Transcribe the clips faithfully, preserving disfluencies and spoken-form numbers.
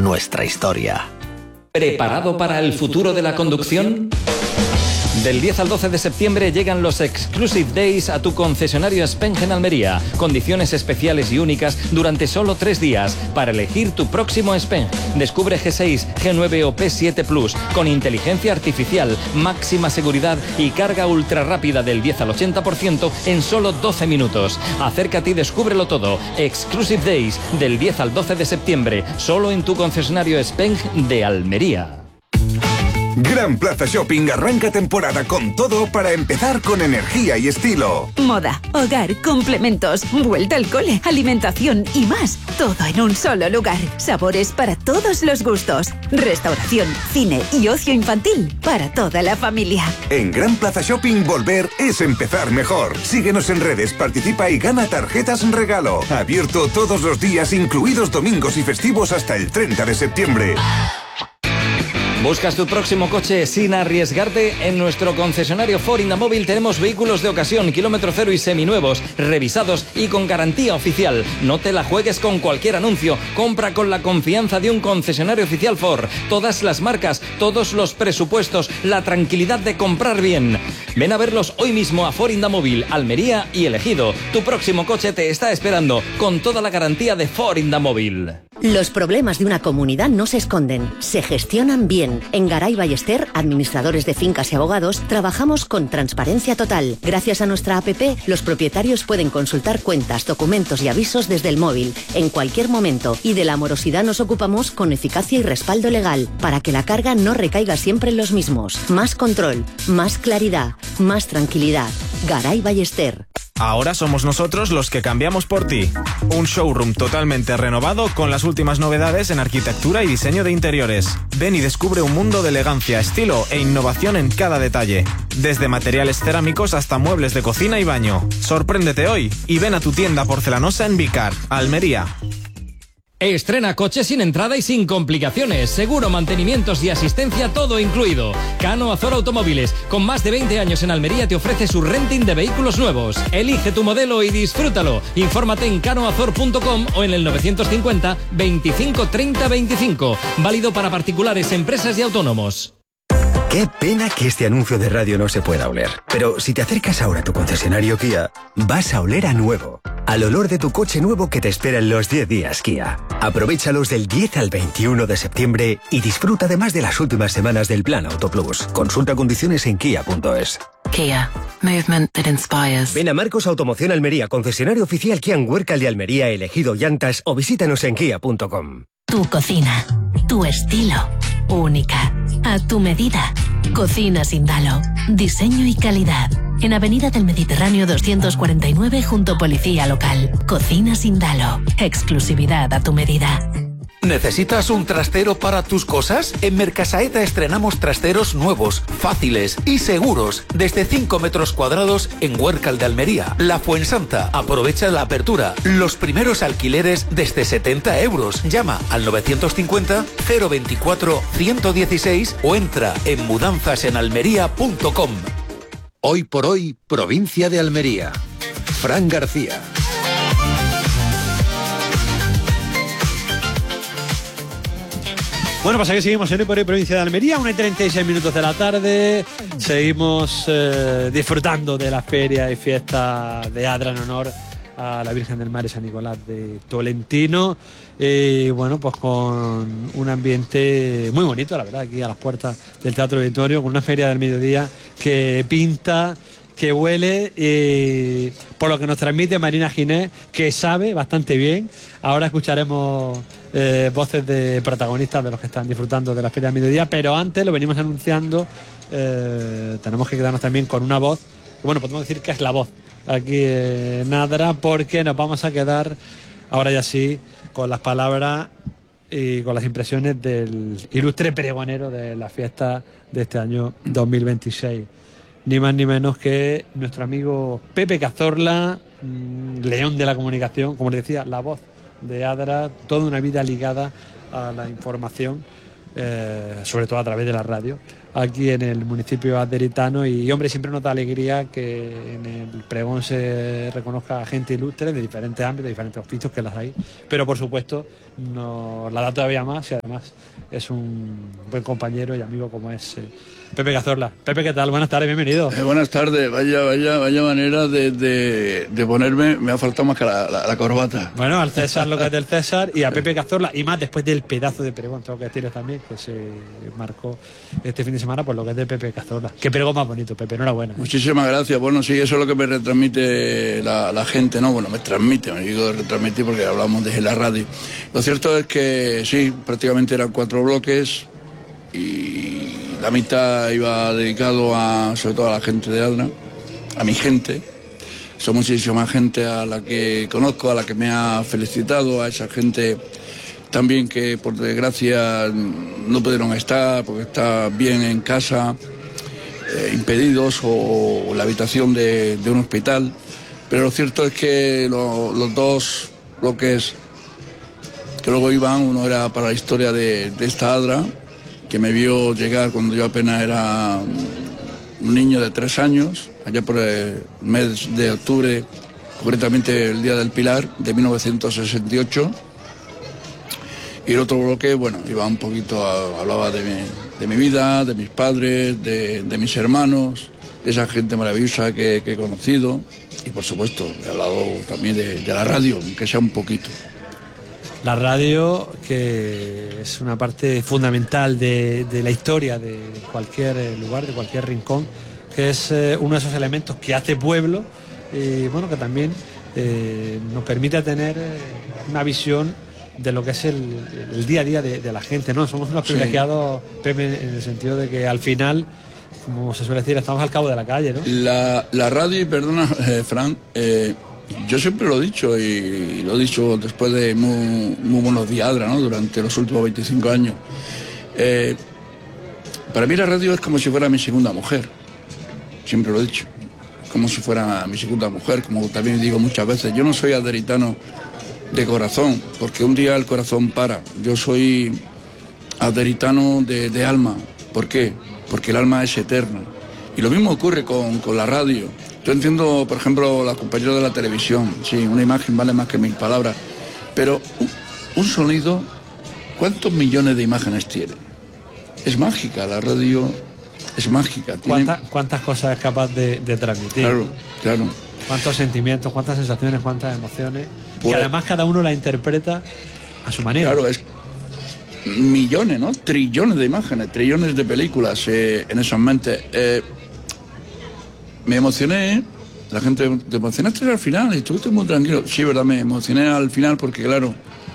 nuestra historia. ¿Preparado para el futuro de la conducción? Del diez al doce de septiembre llegan los Exclusive Days a tu concesionario Speng en Almería. Condiciones especiales y únicas durante solo tres días para elegir tu próximo Speng. Descubre G seis, G nueve o P siete Plus con inteligencia artificial, máxima seguridad y carga ultra rápida del diez al ochenta por ciento en solo doce minutos. Acércate y descúbrelo todo. Exclusive Days del diez al doce de septiembre, solo en tu concesionario Speng de Almería. Gran Plaza Shopping arranca temporada con todo para empezar con energía y estilo. Moda, hogar, complementos, vuelta al cole, alimentación y más. Todo en un solo lugar. Sabores para todos los gustos. Restauración, cine y ocio infantil para toda la familia. En Gran Plaza Shopping volver es empezar mejor. Síguenos en redes, participa y gana tarjetas en regalo. Abierto todos los días, incluidos domingos y festivos hasta el treinta de septiembre. ¿Buscas tu próximo coche sin arriesgarte? En nuestro concesionario Ford Indamóvil tenemos vehículos de ocasión, kilómetro cero y seminuevos, revisados y con garantía oficial. No te la juegues con cualquier anuncio. Compra con la confianza de un concesionario oficial Ford. Todas las marcas, todos los presupuestos, la tranquilidad de comprar bien. Ven a verlos hoy mismo a Ford Indamóvil, Almería y Elegido. Tu próximo coche te está esperando con toda la garantía de Ford Indamóvil. Los problemas de una comunidad no se esconden, se gestionan bien. En Garay Ballester, administradores de fincas y abogados, trabajamos con transparencia total. Gracias a nuestra app, los propietarios pueden consultar cuentas, documentos y avisos desde el móvil, en cualquier momento. Y de la morosidad nos ocupamos con eficacia y respaldo legal, para que la carga no recaiga siempre en los mismos. Más control, más claridad, más tranquilidad. Garay Ballester. Ahora somos nosotros los que cambiamos por ti. Un showroom totalmente renovado con las últimas novedades en arquitectura y diseño de interiores. Ven y descubre un mundo de elegancia, estilo e innovación en cada detalle. Desde materiales cerámicos hasta muebles de cocina y baño. Sorpréndete hoy y ven a tu tienda porcelanosa en Vicar, Almería. Estrena coche sin entrada y sin complicaciones. Seguro, mantenimientos y asistencia todo incluido. Cano Azor Automóviles, con más de veinte años en Almería, te ofrece su renting de vehículos nuevos. Elige tu modelo y disfrútalo. Infórmate en canoazor punto com o en el novecientos cincuenta veinticinco treinta veinticinco. Válido para particulares, empresas y autónomos. Qué pena que este anuncio de radio no se pueda oler. Pero si te acercas ahora a tu concesionario Kia, vas a oler a nuevo. Al olor de tu coche nuevo que te espera en los diez días Kia. Aprovéchalos del diez al veintiuno de septiembre y disfruta además de las últimas semanas del Plan Auto Plus. Consulta condiciones en kia punto es. Kia. Movement that inspires. Ven a Marcos Automoción Almería, concesionario oficial Kia en Huércal de Almería, Elegido Llantas, o visítanos en kia punto com. Tu cocina. Tu estilo. Única. A tu medida. Cocina Sindalo. Diseño y calidad. En Avenida del Mediterráneo doscientos cuarenta y nueve junto Policía Local. Cocina Sindalo. Exclusividad a tu medida. ¿Necesitas un trastero para tus cosas? En Mercasaeta estrenamos trasteros nuevos, fáciles y seguros, desde cinco metros cuadrados en Huércal de Almería. La Fuensanta, aprovecha la apertura. Los primeros alquileres desde setenta euros. Llama al novecientos cincuenta cero veinticuatro ciento dieciséis o entra en mudanzas en almería punto com. Hoy por hoy, provincia de Almería. Fran García. Bueno, pues aquí seguimos en Hoy por Hoy, provincia de Almería, una y treinta y seis minutos de la tarde. Seguimos eh, disfrutando de la feria y fiesta de Adra en honor a la Virgen del Mar y San Nicolás de Tolentino. Y bueno, pues con un ambiente muy bonito, la verdad, aquí a las puertas del Teatro Auditorio, con una feria del mediodía que pinta, que huele, y por lo que nos transmite Marina Ginés, que sabe bastante bien. Ahora escucharemos eh, voces de protagonistas de los que están disfrutando de la feria del mediodía, pero antes lo venimos anunciando, eh, tenemos que quedarnos también con una voz, bueno, podemos decir que es la voz aquí en Adra, porque nos vamos a quedar ahora ya sí con las palabras y con las impresiones del ilustre pregonero de la fiesta de este año dos mil veintiséis. Ni más ni menos que nuestro amigo Pepe Cazorla, león de la comunicación, como les decía, la voz de Adra, toda una vida ligada a la información, eh, sobre todo a través de la radio. aquí en el municipio aderitano y, hombre, siempre nos da alegría que en el pregón se reconozca a gente ilustre de diferentes ámbitos, de diferentes oficios, que las hay, pero por supuesto nos la da todavía más y además es un buen compañero y amigo como es eh, Pepe Cazorla. Pepe, ¿qué tal? Buenas tardes, bienvenido. Eh, buenas tardes, vaya, vaya, vaya manera de, de, de ponerme, me ha faltado más que la, la, la corbata. Bueno, al César lo que es del César y a Pepe Cazorla, y más después del pedazo de pregón, tengo que decirles también, que se marcó este fin de semana por lo que es de Pepe Cazorla. Qué pregón más bonito, Pepe, enhorabuena. Muchísimas gracias. Bueno, sí, eso es lo que me retransmite la, la gente, ¿no? Bueno, me transmite, me digo retransmitir porque hablamos desde la radio. Lo cierto es que sí, prácticamente eran cuatro bloques y la mitad iba dedicado a, sobre todo a la gente de Adra, a mi gente. Son muchísima gente a la que conozco, a la que me ha felicitado, a esa gente también que por desgracia no pudieron estar porque está bien en casa, eh, impedidos o, o en la habitación de, de un hospital. Pero lo cierto es que lo, los dos bloques que luego iban, uno era para la historia de, de esta Adra, que me vio llegar cuando yo apenas era un niño de tres años, allá por el mes de octubre, concretamente el Día del Pilar de mil novecientos sesenta y ocho. Y el otro bloque, bueno, iba un poquito, a, hablaba de mi, de mi vida, de mis padres, de, de mis hermanos, de esa gente maravillosa que, que he conocido. Y por supuesto, he hablado también de, de la radio, aunque sea un poquito. La radio, que es una parte fundamental de, de la historia de cualquier lugar, de cualquier rincón, que es eh, uno de esos elementos que hace pueblo y bueno, que también eh, nos permite tener eh, una visión de lo que es el, el día a día de, de la gente, ¿no? Somos unos privilegiados, sí, Pepe, en el sentido de que al final, como se suele decir, estamos al cabo de la calle, ¿no? La, la radio, y perdona, eh, Fran, eh, yo siempre lo he dicho y lo he dicho después de muy, muy buenos días, Adra, ¿no? Durante los últimos veinticinco años. Eh, para mí la radio es como si fuera mi segunda mujer. Siempre lo he dicho. Como si fuera mi segunda mujer, como también digo muchas veces. Yo no soy aderitano de corazón, porque un día el corazón para. Yo soy aderitano de, de alma. ¿Por qué? Porque el alma es eterna. Y lo mismo ocurre con, con la radio. Yo entiendo, por ejemplo, la compañera de la televisión, sí, una imagen vale más que mil palabras, pero un, un sonido, ¿cuántos millones de imágenes tiene? Es mágica, la radio es mágica. Tiene... ¿Cuántas, ¿Cuántas cosas es capaz de, de transmitir? Claro, claro. ¿Cuántos sentimientos, cuántas sensaciones, cuántas emociones? Pues, y además cada uno la interpreta a su manera. Claro, es millones, ¿no? Trillones de imágenes, trillones de películas eh, en esas mentes. Eh, Me emocioné, la gente, te emocionaste al final y estuviste muy tranquilo. Sí, verdad, me emocioné al final porque, claro,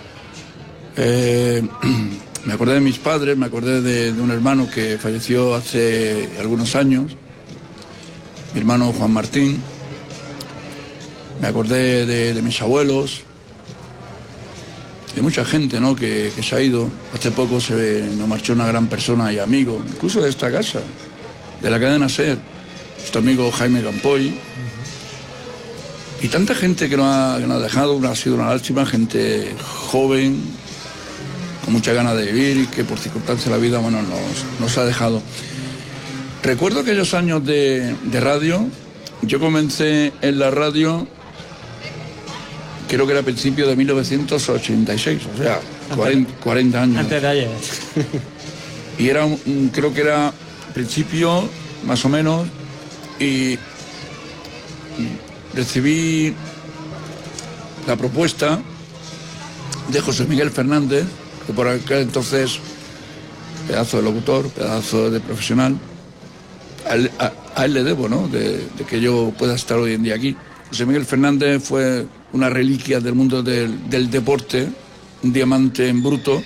eh, me acordé de mis padres, me acordé de, de un hermano que falleció hace algunos años, mi hermano Juan Martín, me acordé de, de mis abuelos, de mucha gente, ¿no?, que, que se ha ido. Hace poco se nos marchó una gran persona y amigo, incluso de esta casa, de la cadena SER. Nuestro amigo Jaime Campoy. Uh-huh. Y tanta gente que nos ha, que nos ha dejado, ha sido una lástima, gente joven, con mucha ganas de vivir y que por circunstancias de la vida, bueno, nos, nos ha dejado. Recuerdo aquellos años de, de radio. Yo comencé en la radio, creo que era a principios de mil novecientos ochenta y seis, o sea, cuarenta, cuarenta años. Antes de ayer. Y era, un, creo que era principio, más o menos, y recibí la propuesta de José Miguel Fernández, que por aquel entonces, pedazo de locutor, pedazo de profesional, a él, a, a él le debo, ¿no?, de, de que yo pueda estar hoy en día aquí. José Miguel Fernández fue una reliquia del mundo del, del deporte, un diamante en bruto,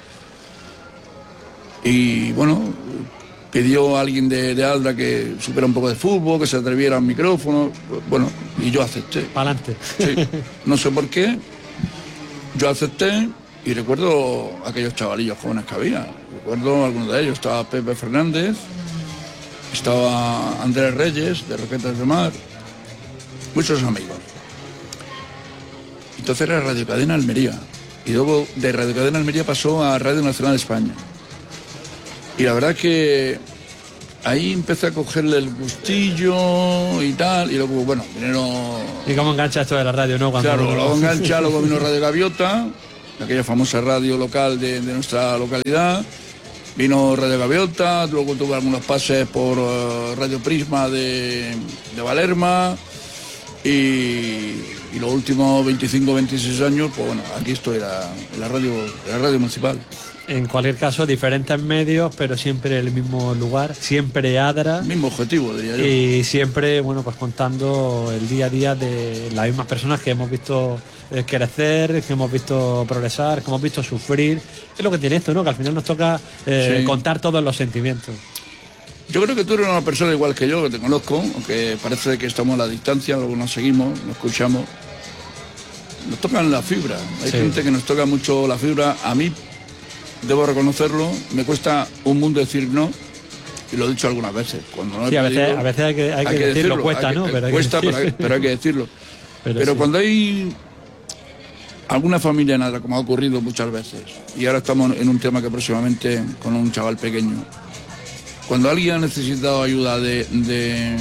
y bueno, pidió a alguien de, de Adra que supiera un poco de fútbol, que se atreviera al micrófono, bueno, y yo acepté. Para adelante. Sí, no sé por qué, yo acepté y recuerdo aquellos chavalillos jóvenes que había. Recuerdo algunos de ellos, estaba Pepe Fernández, estaba Andrés Reyes, de Roquetas de Mar, muchos amigos. Entonces era Radio Cadena Almería, y luego de Radio Cadena Almería pasó a Radio Nacional de España. Y la verdad que ahí empecé a cogerle el gustillo y tal, y luego, bueno, vinieron... ¿Y cómo engancha esto de la radio, no? Cuando claro, lo... luego engancha, luego vino Radio Gaviota, aquella famosa radio local de, de nuestra localidad. Vino Radio Gaviota, luego tuve algunos pases por uh, Radio Prisma de, de Valerma y, y los últimos veinticinco, veintiséis años, pues bueno, aquí estoy en la, en la radio, en la radio municipal. En cualquier caso, diferentes medios, pero siempre el mismo lugar, siempre Adra. Mismo objetivo, diría yo. Y siempre, bueno, pues contando el día a día de las mismas personas que hemos visto eh, crecer, que hemos visto progresar, que hemos visto sufrir. Es lo que tiene esto, ¿no? Que al final nos toca eh, sí. contar todos los sentimientos. Yo creo que tú eres una persona igual que yo, que te conozco, aunque parece que estamos a la distancia, luego nos seguimos, nos escuchamos. Nos tocan la fibra. Hay sí. gente que nos toca mucho la fibra. A mí, debo reconocerlo, me cuesta un mundo decir no, y lo he dicho algunas veces. Cuando no sí, he a, pedido, veces, a veces hay que, hay hay que, que decirlo, decirlo, cuesta, hay ¿no? Que, pero hay cuesta, que pero, hay, pero hay que decirlo. Pero, pero sí. cuando hay alguna familia nada, como ha ocurrido muchas veces, y ahora estamos en un tema que próximamente con un chaval pequeño, cuando alguien ha necesitado ayuda de, de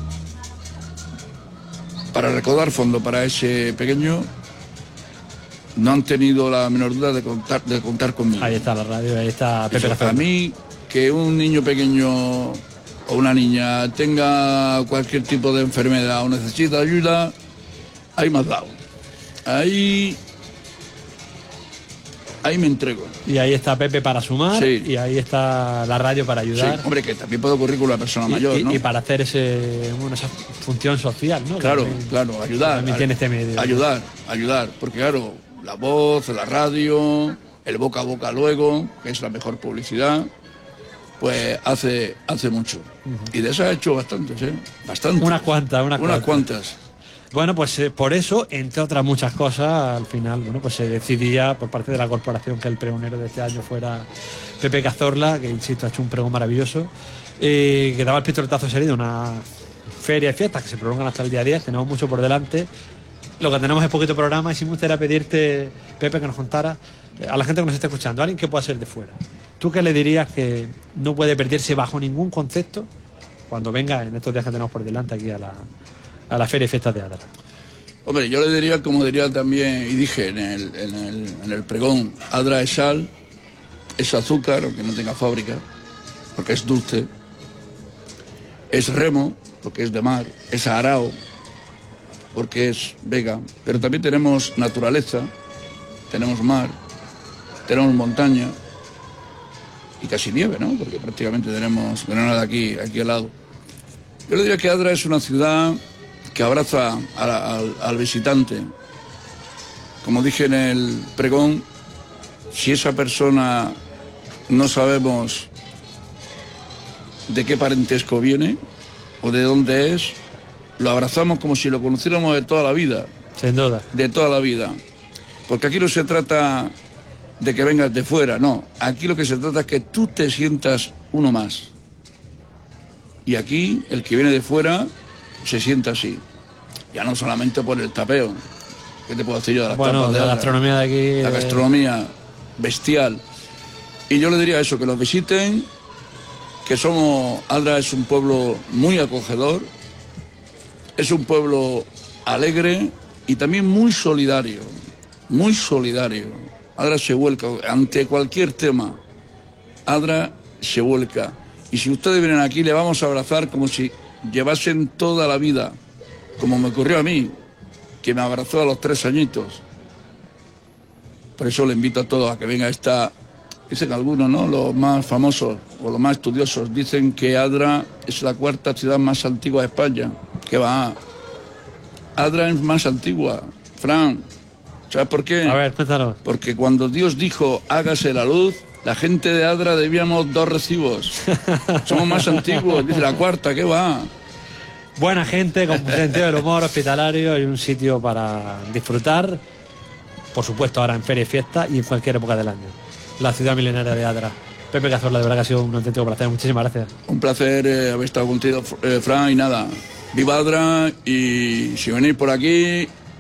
para recaudar fondos para ese pequeño, no han tenido la menor duda de contar, de contar conmigo. Ahí está la radio, ahí está Pepe Eso, a mí, que un niño pequeño o una niña tenga cualquier tipo de enfermedad o necesita ayuda, ahí me has dado. Ahí, ahí me entrego. Y ahí está Pepe para sumar, sí. y ahí está la radio para ayudar. Sí, hombre, que también puede ocurrir con una persona y, mayor, y, ¿no? y para hacer ese, bueno, esa función social, ¿no? Claro, también, claro, ayudar. También tiene este medio. Ayudar, ayudar, porque claro, la voz, la radio, el boca a boca luego, que es la mejor publicidad, pues hace, hace mucho. Uh-huh. Y de eso ha hecho bastantes, ¿eh? Bastantes. Unas cuantas, unas, unas cuantas. cuantas. Bueno, pues eh, por eso, entre otras muchas cosas, al final, bueno, pues se decidía por parte de la corporación que el pregonero de este año fuera Pepe Cazorla, que insisto, ha hecho un pregón maravilloso, eh, que daba el pistoletazo de salida, una feria y fiestas que se prolongan hasta el día diez, tenemos mucho por delante. Lo que tenemos es poquito programa y sí me gustaría pedirte, Pepe, que nos contara a la gente que nos está escuchando, alguien que pueda ser de fuera. ¿Tú qué le dirías que no puede perderse bajo ningún concepto cuando venga en estos días que tenemos por delante aquí a la, a la Feria y Fiestas de Adra? Hombre, yo le diría, como diría también, y dije en el, en el, en el pregón, Adra es sal, es azúcar, aunque no tenga fábrica, porque es dulce, es remo, porque es de mar, es arao, porque es vega, pero también tenemos naturaleza, tenemos mar, tenemos montaña y casi nieve, ¿no? Porque prácticamente tenemos Granada aquí, aquí al lado. Yo le diría que Adra es una ciudad que abraza a la, al, al visitante. Como dije en el pregón, si esa persona no sabemos de qué parentesco viene o de dónde es, lo abrazamos como si lo conociéramos de toda la vida. Sin duda. De toda la vida. Porque aquí no se trata de que vengas de fuera, no. Aquí lo que se trata es que tú te sientas uno más. Y aquí el que viene de fuera se sienta así. Ya no solamente por el tapeo. ¿Qué te puedo decir yo de las bueno, tapas de la Adra? gastronomía de aquí. La de... gastronomía bestial. Y yo le diría eso, que los visiten, que somos... Adra es un pueblo muy acogedor, es un pueblo alegre y también muy solidario, muy solidario. Adra se vuelca ante cualquier tema. Adra se vuelca. Y si ustedes vienen aquí, le vamos a abrazar como si llevasen toda la vida, como me ocurrió a mí, que me abrazó a los tres añitos. Por eso le invito a todos a que venga esta... Dicen algunos, ¿no? Los más famosos o los más estudiosos dicen que Adra es la cuarta ciudad más antigua de España. ¿Qué va? Adra es más antigua, Fran. ¿Sabes por qué? A ver, cuéntanos. Porque cuando Dios dijo, hágase la luz, la gente de Adra debíamos dos recibos. Somos más antiguos, dice la cuarta, ¿qué va? Buena gente, con sentido del humor, hospitalario y un sitio para disfrutar. Por supuesto, ahora en feria y fiesta y en cualquier época del año. La ciudad milenaria de Adra. Pepe Cazorla, de verdad que ha sido un auténtico placer. Muchísimas gracias. Un placer eh, haber estado contigo, eh, Fran, y nada. Viva Adra, y si venís por aquí,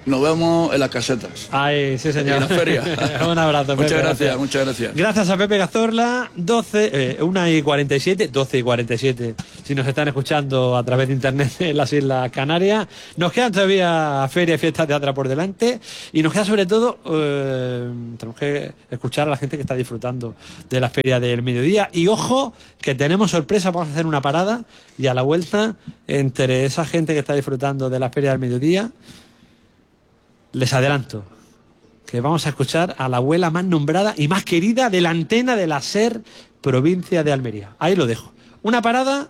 Nos vemos en las casetas. Ay, sí, señor. En la feria. Un abrazo, Pepe. Muchas gracias, gracias, muchas gracias. Gracias a Pepe Cazorla, doce, eh, una y cuarenta y siete, doce y cuarenta y siete, si nos están escuchando a través de internet en las Islas Canarias. Nos quedan todavía feria y fiestas de Adra por delante, y nos queda sobre todo, eh, tenemos que escuchar a la gente que está disfrutando de la feria del mediodía. Y ojo, que tenemos sorpresa, vamos a hacer una parada, y a la vuelta, entre esa gente que está disfrutando de la feria del mediodía, les adelanto que vamos a escuchar a la abuela más nombrada y más querida de la antena de la SER, provincia de Almería. Ahí lo dejo. Una parada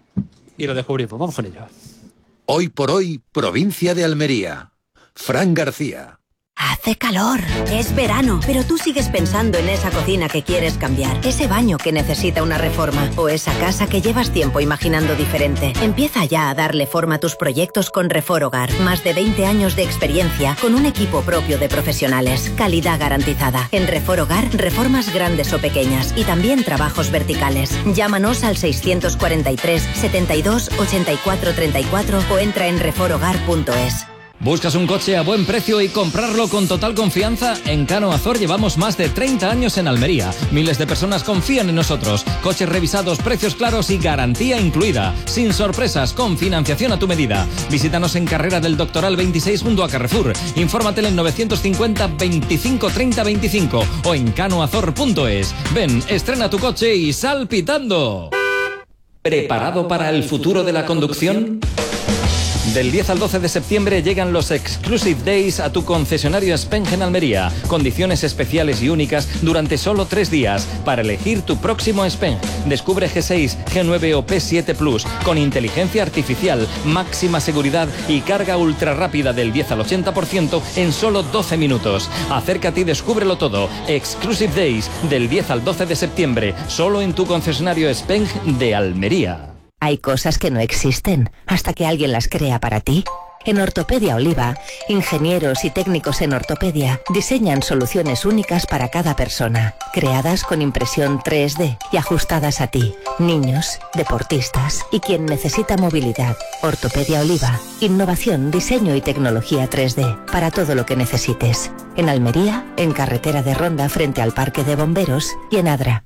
y lo descubrimos. Vamos con ello. Hoy por hoy, provincia de Almería. Fran García. Hace calor, es verano, pero tú sigues pensando en esa cocina que quieres cambiar, ese baño que necesita una reforma o esa casa que llevas tiempo imaginando diferente. Empieza ya a darle forma a tus proyectos con Refor Hogar. Más de veinte años de experiencia con un equipo propio de profesionales. Calidad garantizada. En Refor Hogar, reformas grandes o pequeñas y también trabajos verticales. Llámanos al seiscientos cuarenta y tres, setenta y dos, ochenta y cuatro treinta y cuatro o entra en refor hogar punto es. ¿Buscas un coche a buen precio y comprarlo con total confianza? En Cano Azor llevamos más de treinta años en Almería. Miles de personas confían en nosotros. Coches revisados, precios claros y garantía incluida. Sin sorpresas, con financiación a tu medida. Visítanos en Carrera del Doctoral veintiséis junto a Carrefour. Infórmate en novecientos cincuenta, veinticinco, treinta, veinticinco o en cano azor punto es. Ven, estrena tu coche y sal pitando. ¿Preparado para el futuro de la conducción? Del diez al doce de septiembre llegan los Exclusive Days a tu concesionario Spenge en Almería. Condiciones especiales y únicas durante solo tres días para elegir tu próximo Spenge. Descubre G seis, G nueve o P siete Plus con inteligencia artificial, máxima seguridad y carga ultra rápida del diez al ochenta por ciento en solo doce minutos. Acércate y descúbrelo todo. Exclusive Days del diez al doce de septiembre, solo en tu concesionario Spenge de Almería. Hay cosas que no existen hasta que alguien las crea para ti. En Ortopedia Oliva, ingenieros y técnicos en ortopedia diseñan soluciones únicas para cada persona, creadas con impresión tres D y ajustadas a ti, niños, deportistas y quien necesita movilidad. Ortopedia Oliva, innovación, diseño y tecnología tres D para todo lo que necesites. En Almería, en Carretera de Ronda frente al Parque de Bomberos y en Adra.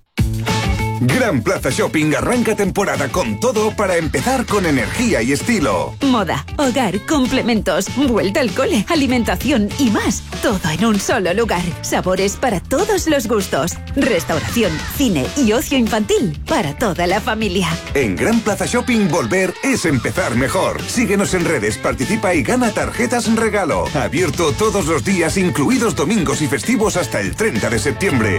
Gran Plaza Shopping arranca temporada con todo para empezar con energía y estilo. Moda, hogar, complementos, vuelta al cole, alimentación y más. Todo en un solo lugar. Sabores para todos los gustos. Restauración, cine y ocio infantil para toda la familia. En Gran Plaza Shopping volver es empezar mejor. Síguenos en redes, participa y gana tarjetas en regalo. Abierto todos los días, incluidos domingos y festivos hasta el treinta de septiembre.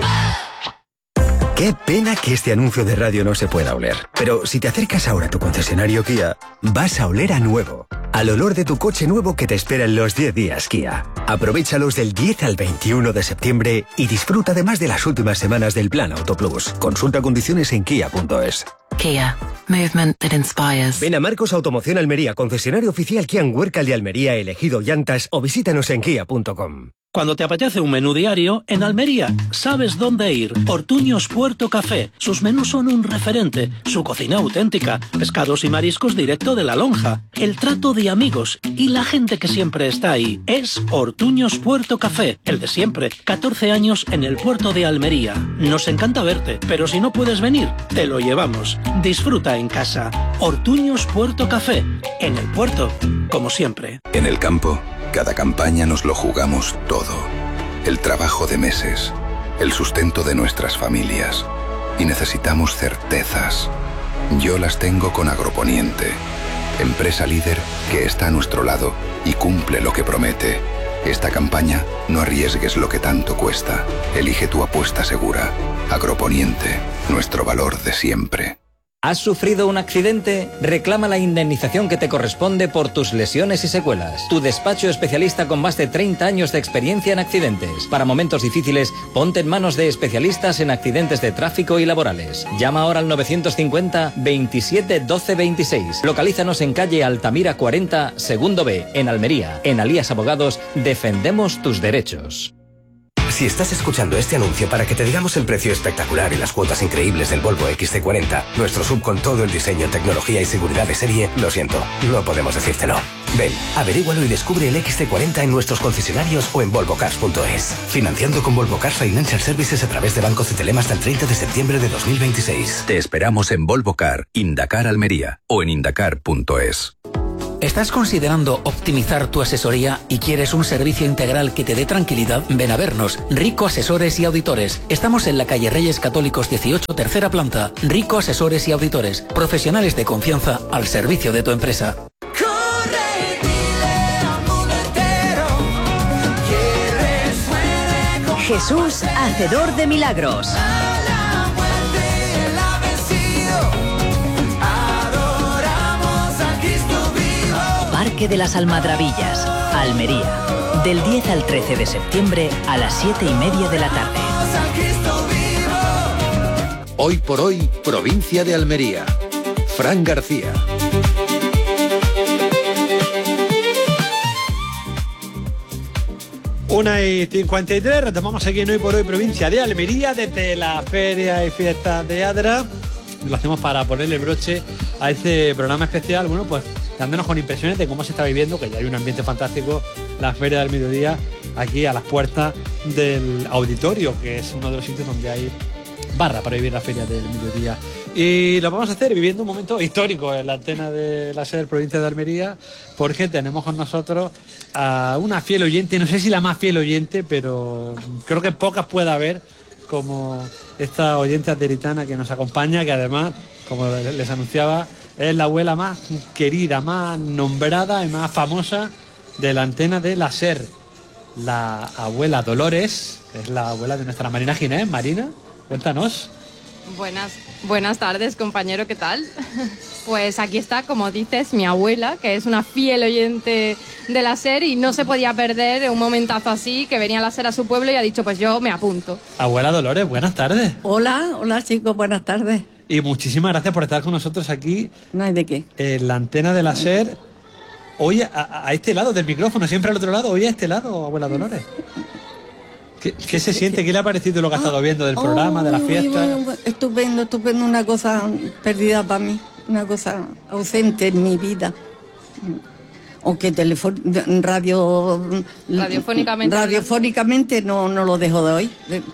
Qué pena que este anuncio de radio no se pueda oler. Pero si te acercas ahora a tu concesionario Kia, vas a oler a nuevo. Al olor de tu coche nuevo que te espera en los diez días Kia. Aprovéchalos del diez al veintiuno de septiembre y disfruta además de las últimas semanas del Plan Auto Plus. Consulta condiciones en kia punto es. Kia. Movement that inspires. Ven a Marcos Automoción Almería, concesionario oficial Kia en Huércal de Almería, elegido llantas, o visítanos en kia punto com. Cuando te apetece un menú diario, en Almería sabes dónde ir. Ortuños Puerto Café. Sus menús son un referente. Su cocina auténtica. Pescados y mariscos directo de la lonja. El trato de amigos. Y la gente que siempre está ahí. Es Ortuños Puerto Café. El de siempre. catorce años en el puerto de Almería. Nos encanta verte, pero si no puedes venir, te lo llevamos. Disfruta en casa. Ortuños Puerto Café. En el puerto, como siempre. En el campo, cada campaña nos lo jugamos todo. El trabajo de meses, el sustento de nuestras familias. Y necesitamos certezas. Yo las tengo con Agroponiente, empresa líder que está a nuestro lado y cumple lo que promete. Esta campaña, no arriesgues lo que tanto cuesta. Elige tu apuesta segura. Agroponiente, nuestro valor de siempre. ¿Has sufrido un accidente? Reclama la indemnización que te corresponde por tus lesiones y secuelas. Tu despacho especialista con más de treinta años de experiencia en accidentes. Para momentos difíciles, ponte en manos de especialistas en accidentes de tráfico y laborales. Llama ahora al novecientos cincuenta, veintisiete, doce, veintiséis. Localízanos en calle Altamira cuarenta, segundo B, en Almería. En Alías Abogados, defendemos tus derechos. Si estás escuchando este anuncio para que te digamos el precio espectacular y las cuotas increíbles del Volvo X C cuarenta, nuestro sub con todo el diseño, tecnología y seguridad de serie, lo siento, no podemos decírtelo. Ven, averígualo y descubre el equis ce cuarenta en nuestros concesionarios o en volvo cars punto es. Financiando con Volvo Cars Financial Services a través de Banco Cetelem hasta el treinta de septiembre de dos mil veintiséis. Te esperamos en Volvo Car, Indacar Almería o en indacar punto es. ¿Estás considerando optimizar tu asesoría y quieres un servicio integral que te dé tranquilidad? Ven a vernos, Rico Asesores y Auditores. Estamos en la calle Reyes Católicos dieciocho, tercera planta. Rico Asesores y Auditores. Profesionales de confianza al servicio de tu empresa. Jesús, hacedor de milagros. Parque de las Almadrabillas, Almería. Del diez al trece de septiembre a las siete y media de la tarde. Hoy por hoy, provincia de Almería. Fran García. Una y cincuenta y tres, retomamos aquí en Hoy por Hoy, provincia de Almería, desde la Feria y Fiestas de Adra. Lo hacemos para ponerle broche a este programa especial, bueno, pues dándonos con impresiones de cómo se está viviendo, que ya hay un ambiente fantástico, la Feria del Mediodía, aquí a las puertas del auditorio, que es uno de los sitios donde hay barra para vivir la Feria del Mediodía. Y lo vamos a hacer viviendo un momento histórico en la antena de la SER provincia de Almería, porque tenemos con nosotros a una fiel oyente, no sé si la más fiel oyente, pero creo que pocas puede haber como esta oyente ateritana que nos acompaña, que además, como les anunciaba, es la abuela más querida, más nombrada y más famosa de la antena de la SER, la abuela Dolores, que es la abuela de nuestra Marina Ginés. Marina, cuéntanos. Buenas, buenas tardes, compañero, ¿qué tal? Pues aquí está, como dices, mi abuela, que es una fiel oyente de la SER y no se podía perder un momentazo así, que venía a la SER a su pueblo y ha dicho, pues yo me apunto. Abuela Dolores, buenas tardes. Hola, hola chicos, buenas tardes. Y muchísimas gracias por estar con nosotros aquí. No hay de qué. En la antena de la SER. Hoy a, a este lado del micrófono, siempre al otro lado, hoy a este lado, abuela Dolores. ¿Qué, qué se siente? ¿Qué le ha parecido lo que ha estado viendo del programa, oh, de la fiesta? Bueno, estupendo, estupendo, una cosa perdida para mí, una cosa ausente en mi vida. Aunque telefon radio radiofónicamente, radiofónicamente no, no lo dejo de oír.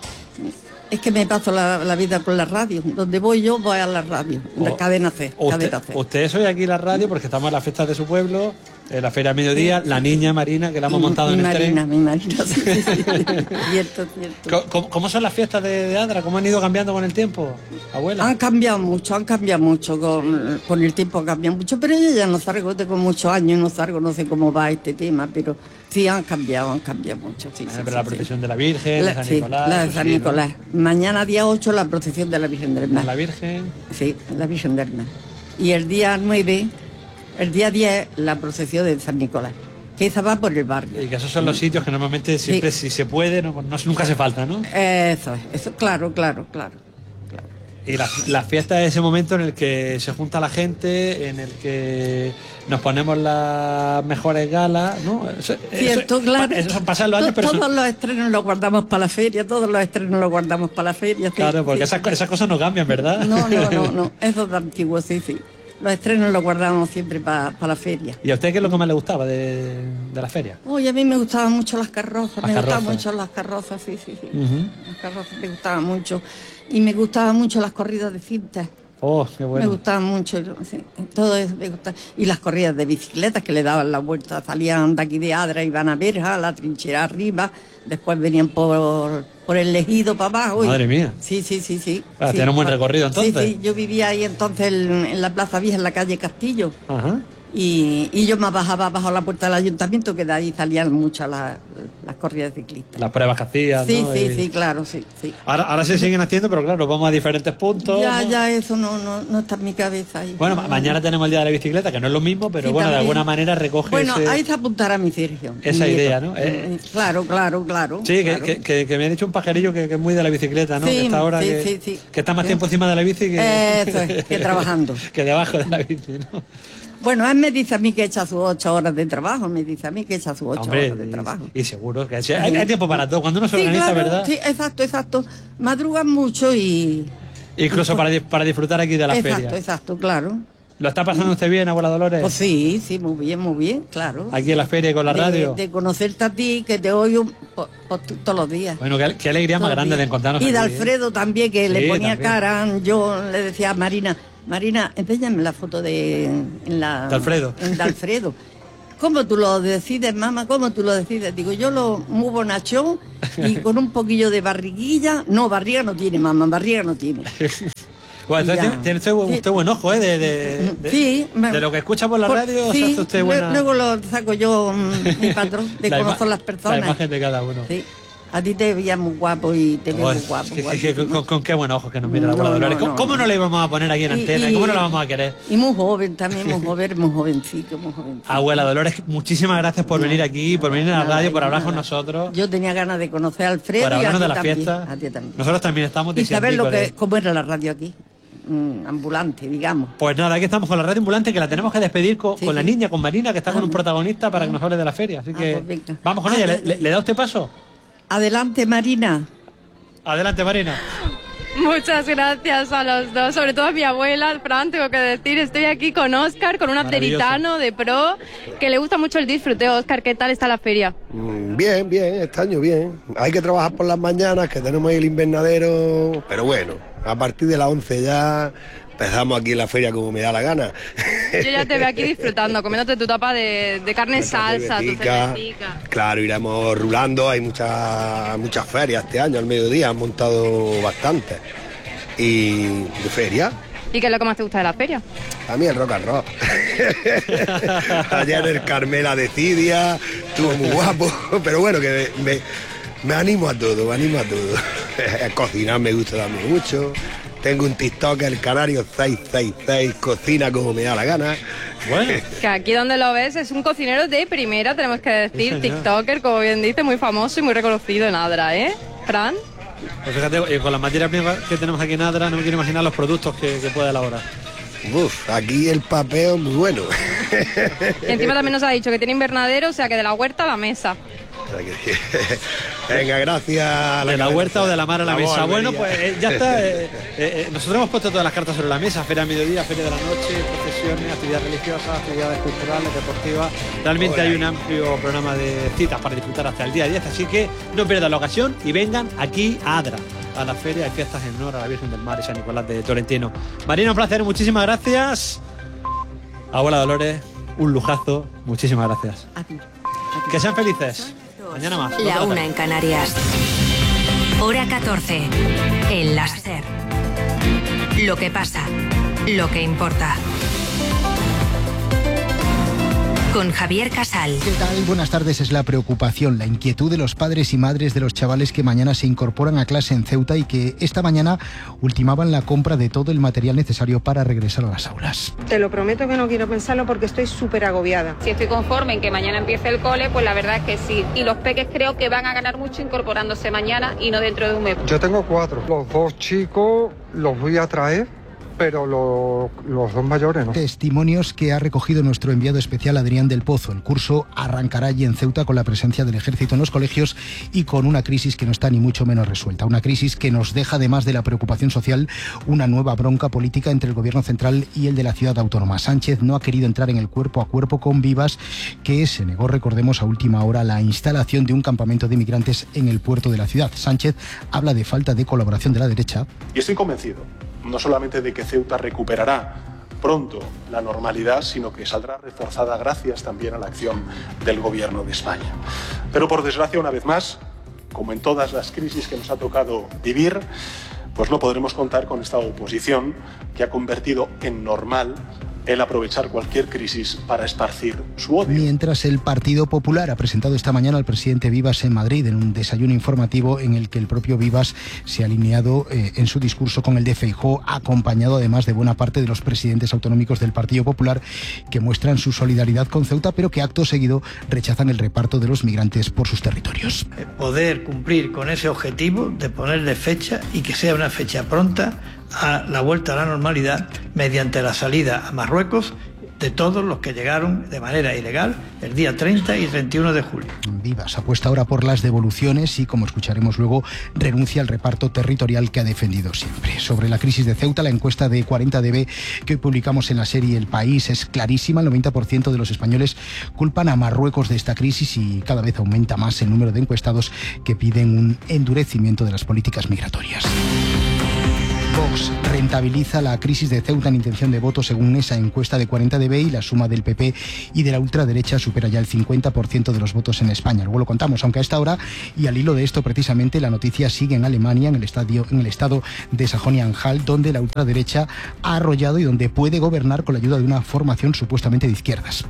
Es que me paso la, la vida con la radio. Donde voy yo, voy a la radio, la oh, cadena C. Usted, cadena C. usted es hoy aquí en la radio porque estamos en las fiestas de su pueblo, en la Feria Mediodía, sí. La niña Marina, que la hemos montado mi en Marina, el tren. Mi Marina, sí, sí, sí. Cierto, cierto. ¿Cómo, ¿Cómo son las fiestas de, de Adra? ¿Cómo han ido cambiando con el tiempo, abuela? Han cambiado mucho, han cambiado mucho, con, con el tiempo han cambiado mucho, pero yo ya no salgo, tengo muchos años, no salgo, no sé cómo va este tema, pero sí han cambiado, han cambiado mucho. Sí, ah, sí, pero sí, la sí. procesión de la Virgen, la, de San sí, Nicolás. la de San sí, Nicolás. ¿no? Mañana día ocho la procesión de la Virgen del Mar. ¿La Virgen? Sí, la Virgen del Mar. Y el día nueve, el día diez, la procesión de San Nicolás, que esa va por el barrio. Y que esos son los sitios que normalmente siempre, sí. si se puede, no, no, nunca hace falta, ¿no? Eso es, eso, claro, claro, claro. claro. Y la, la fiesta es ese momento en el que se junta la gente, en el que nos ponemos las mejores galas, ¿no? Eso, Cierto, eso, claro. Eso pasan los años, pero todos son... los estrenos los guardamos para la feria, todos los estrenos los guardamos para la feria. Sí, claro, porque sí. esas, esas cosas no cambian, ¿verdad? No, no, no, no. Eso es de antiguo, sí, sí. Los estrenos los guardamos siempre para pa la feria. ¿Y a usted qué es lo que más le gustaba de, de la feria? Uy, a mí me gustaban mucho las carrozas, las me carrozas. gustaban mucho las carrozas, sí, sí, sí. Uh-huh. Las carrozas me gustaban mucho. Y me gustaban mucho las corridas de cintas. Oh, qué bueno. Me gustaban mucho, sí, todo eso me gustaba. Y las corridas de bicicletas que le daban la vuelta, salían de aquí de Adra, iban a Berja, a la trinchera arriba, después venían por, por el Ejido para abajo. Madre mía. Sí, sí, sí, sí. Ah, sí, tiene un buen recorrido entonces. Sí, sí, yo vivía ahí entonces en, en la Plaza Vieja, en la calle Castillo. Ajá. Y, y yo me bajaba bajo la puerta del ayuntamiento, que de ahí salían muchas las, las corridas ciclistas. Las pruebas que hacían, Sí, ¿no? sí, y... sí, claro, sí, sí. Ahora, ahora se siguen haciendo, pero claro, vamos a diferentes puntos. Ya, ¿no? ya, eso no, no, no está en mi cabeza ahí. Bueno, no, mañana no. tenemos el Día de la Bicicleta, que no es lo mismo, pero Sí, bueno, también. de alguna manera recoge Bueno, ese... ahí se apuntará mi Sergio. esa mi idea, nieto. ¿no? Eh... Claro, claro, claro. Sí, claro. Que, que, que me ha dicho un pajarillo que, que es muy de la bicicleta, ¿no? Sí, que está ahora sí, que, sí, sí. que está más Sí. tiempo encima de la bici que... Eso es, que trabajando. que debajo de la bici, ¿no? Bueno, él me dice a mí que echa sus ocho horas de trabajo, me dice a mí que echa sus ocho Hombre, horas de trabajo. Y, y seguro que hay, hay tiempo para todo, cuando uno se Sí, organiza, claro, ¿verdad? sí, exacto, exacto. Madrugan mucho y... Incluso y, para, para disfrutar aquí de la exacto, feria. Exacto, exacto, claro. ¿Lo está pasando usted bien, abuela Dolores? Pues sí, sí, muy bien, muy bien, claro. Aquí en la feria y con la de, radio. De conocerte a ti, que te oigo po, po, todos los días. Bueno, qué, qué alegría más grande de encontrarnos Y de aquí, Alfredo ¿eh? también, que Sí, le ponía también. cara. Yo le decía a Marina, Marina, enséñame la foto de... En la, De Alfredo. En de Alfredo. ¿Cómo tú lo decides, mamá? ¿Cómo tú lo decides? Digo, yo lo muy bonachón y con un poquillo de barriguilla. No, barriga no tiene, mamá, barriga no tiene. Bueno, entonces Ya. tiene, tiene usted, usted buen ojo, ¿eh? De, de, de, Sí, me- de lo que escucha por la Por- radio, sí, se hace usted lue- buena... luego lo saco yo, mm, mi patrón, de La ima- conocer las personas. La imagen de cada uno. Sí. A ti te veía muy guapo y te veo Pues, muy guapo. que- que- guapo. que- con, con qué buenos ojos que nos mira la No, abuela no, Dolores. ¿Cómo, no, cómo no le íbamos a poner aquí en Y- antena? y- ¿Cómo no la vamos a querer? Y muy joven también, muy joven, muy jovencito, muy jovencito. Abuela Dolores, muchísimas gracias por venir aquí, por venir a la Nada, radio, por nada. hablar con nosotros, Yo tenía ganas de conocer a Alfredo por y a hablarnos ti de la también. fiesta. A ti también. Nosotros también estamos Y saber lo que, diciendo. cómo era la radio aquí, mm, ambulante, digamos. Pues nada, aquí estamos con la radio ambulante, que la tenemos que despedir con, con la niña, con Marina, que está con un protagonista para que nos hable de la feria. Así que pues venga. vamos con ella. ¿Le, le- le da usted paso? Adelante, Marina. Adelante, Marina. Muchas gracias a los dos, sobre todo a mi abuela, Fran, tengo que decir, estoy aquí con Óscar, con un Maravilloso. ateritano de pro, que le gusta mucho el disfrute. Óscar, ¿qué tal está la feria? Mm, Bien, bien, este año bien. Hay que trabajar por las mañanas, que tenemos ahí el invernadero, pero bueno, a partir de las once ya empezamos aquí en la feria como me da la gana. Yo ya te veo aquí disfrutando, comiéndote tu tapa de, de carne salsa, tu cervecita. cervecita. Claro, iremos rulando, hay muchas muchas ferias este año, al mediodía han montado bastante. Y de feria, ¿Y qué es lo que más te gusta de la feria? a mí el rock and roll. Ayer el Carmela de Cidia, estuvo muy guapo, pero bueno, que me, me- me animo a todo, me animo a todo. Cocinar me gusta también mucho. Tengo un TikTok, el Canario seis seis seis, cocina como me da la gana. Bueno. Que aquí donde lo ves es un cocinero de primera, tenemos que decir, Sí, señor. TikToker, como bien dice, muy famoso y muy reconocido en Adra, ¿eh? Fran. Pues fíjate, eh, con las materias primas que tenemos aquí en Adra, no me quiero imaginar los productos que, que puede elaborar. Uf, aquí el papeo es muy bueno. Y encima también nos ha dicho que tiene invernadero, o sea que de la huerta a la mesa. O sea que- Venga, gracias. De la huerta o de la mar a la mesa. Vamos, Bueno, Almería. pues eh, ya está. eh, eh, eh, nosotros hemos puesto todas las cartas sobre la mesa. Feria a mediodía, feria de la noche, procesiones, actividades religiosas, actividades culturales, deportivas. Realmente hay un amplio programa de citas para disfrutar hasta el día diez. Así que no pierdan la ocasión y vengan aquí a Adra, a la feria. Hay fiestas en honor a la Virgen del Mar y San Nicolás de Tolentino. Marina, un placer. Muchísimas gracias. Abuela Dolores, un lujazo. Muchísimas gracias. Que sean felices. Mañana más. La una en Canarias. Hora catorce. El láser. Lo que pasa. Lo que importa. Con Javier Casal. ¿Qué tal? Buenas tardes. Es la preocupación, la inquietud de los padres y madres de los chavales que mañana se incorporan a clase en Ceuta y que esta mañana ultimaban la compra de todo el material necesario para regresar a las aulas. Te lo prometo que no quiero pensarlo porque estoy súper agobiada. Si estoy conforme en que mañana empiece el cole, pues la verdad es que sí. Y los peques creo que van a ganar mucho incorporándose mañana y no dentro de un mes. Yo tengo cuatro. Los dos chicos los voy a traer, pero lo- los dos mayores no. Testimonios que ha recogido nuestro enviado especial Adrián del Pozo. El curso arrancará allí en Ceuta con la presencia del ejército en los colegios y con una crisis que no está ni mucho menos resuelta. Una crisis que nos deja, además de la preocupación social, una nueva bronca política entre el gobierno central y el de la ciudad autónoma. Sánchez no ha querido entrar en el cuerpo a cuerpo con Vivas, que se negó, recordemos, a última hora la instalación de un campamento de migrantes en el puerto de la ciudad. Sánchez habla de falta de colaboración de la derecha. Y estoy convencido, no solamente de que Ceuta recuperará pronto la normalidad, sino que saldrá reforzada gracias también a la acción del Gobierno de España. Pero por desgracia, una vez más, como en todas las crisis que nos ha tocado vivir, pues no podremos contar con esta oposición que ha convertido en normal el aprovechar cualquier crisis para esparcir su odio. Mientras el Partido Popular ha presentado esta mañana al presidente Vivas en Madrid en un desayuno informativo en el que el propio Vivas se ha alineado eh, en su discurso con el de Feijóo, acompañado además de buena parte de los presidentes autonómicos del Partido Popular que muestran su solidaridad con Ceuta, pero que acto seguido rechazan el reparto de los migrantes por sus territorios. Poder cumplir con ese objetivo de ponerle fecha y que sea una fecha pronta a la vuelta a la normalidad mediante la salida a Marruecos de todos los que llegaron de manera ilegal el día treinta y treinta y uno de julio. Vivas apuesta ahora por las devoluciones y, como escucharemos luego, renuncia al reparto territorial que ha defendido siempre. Sobre la crisis de Ceuta, la encuesta de cuarenta D B que hoy publicamos en la serie El País es clarísima. El noventa por ciento de los españoles culpan a Marruecos de esta crisis y cada vez aumenta más el número de encuestados que piden un endurecimiento de las políticas migratorias. Vox rentabiliza la crisis de Ceuta en intención de voto según esa encuesta de cuarenta D B y la suma del P P y de la ultraderecha supera ya el cincuenta por ciento de los votos en España. Luego lo contamos, aunque a esta hora, y al hilo de esto precisamente, la noticia sigue en Alemania, en el, estadio, en el estado de Sajonia-Anhalt, donde la ultraderecha ha arrollado y donde puede gobernar con la ayuda de una formación supuestamente de izquierdas.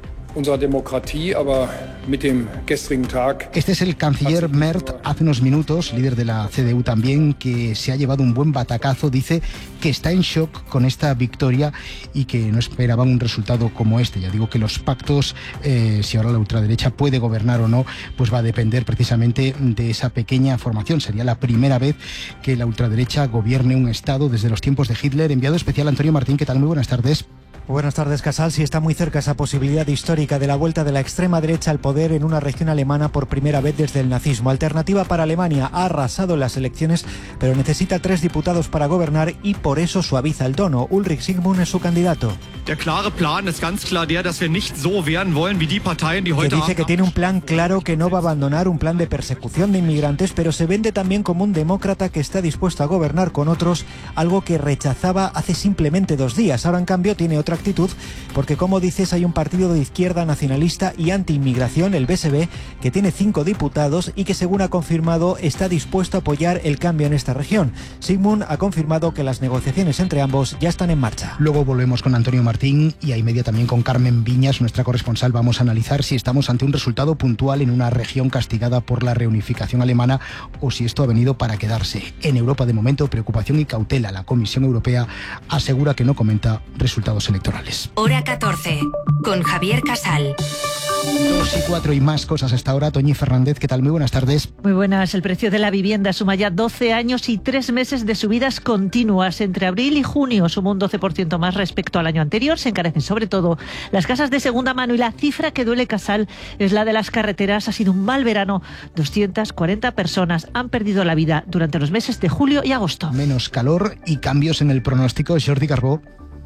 Este es el canciller Merz, hace unos minutos, líder de la C D U también, que se ha llevado un buen batacazo. Dice que está en shock con esta victoria y que no esperaban un resultado como este. Ya digo que los pactos, eh, si ahora la ultraderecha puede gobernar o no, pues va a depender precisamente de esa pequeña formación. Sería la primera vez que la ultraderecha gobierne un estado desde los tiempos de Hitler. Enviado especial Antonio Martín, ¿qué tal? Muy buenas tardes. Buenas tardes, Casal. Sí, está muy cerca esa posibilidad histórica de la vuelta de la extrema derecha al poder en una región alemana por primera vez desde el nazismo. Alternativa para Alemania ha arrasado en las elecciones, pero necesita tres diputados para gobernar y por eso suaviza el tono. Ulrich Sigmund es su candidato. Der klare Plan ist ganz klar der, dass wir nicht so werden wollen wie die Parteien, die heute que dice que tiene un plan claro, que no va a abandonar un plan de persecución de inmigrantes, pero se vende también como un demócrata que está dispuesto a gobernar con otros, algo que rechazaba hace simplemente dos días. Ahora, en cambio, tiene otra actitud, porque, como dices, hay un partido de izquierda nacionalista y anti-inmigración, el B S B, que tiene cinco diputados y que, según ha confirmado, está dispuesto a apoyar el cambio en esta región. Sigmund ha confirmado que las negociaciones entre ambos ya están en marcha. Luego volvemos con Antonio Martín y a y media también con Carmen Viñas, nuestra corresponsal. Vamos a analizar si estamos ante un resultado puntual en una región castigada por la reunificación alemana o si esto ha venido para quedarse. En Europa, de momento, preocupación y cautela. La Comisión Europea asegura que no comenta resultados electorales. Hora catorce, con Javier Casal. Dos y cuatro y más cosas hasta ahora. Toñi Fernández, ¿qué tal? Muy buenas tardes. Muy buenas. El precio de la vivienda suma ya doce años y tres meses de subidas continuas. Entre abril y junio suma un doce por ciento más respecto al año anterior. Se encarecen sobre todo las casas de segunda mano y la cifra que duele, Casal, es la de las carreteras. Ha sido un mal verano. doscientas cuarenta personas han perdido la vida durante los meses de julio y agosto. Menos calor y cambios en el pronóstico. Jordi Carbó.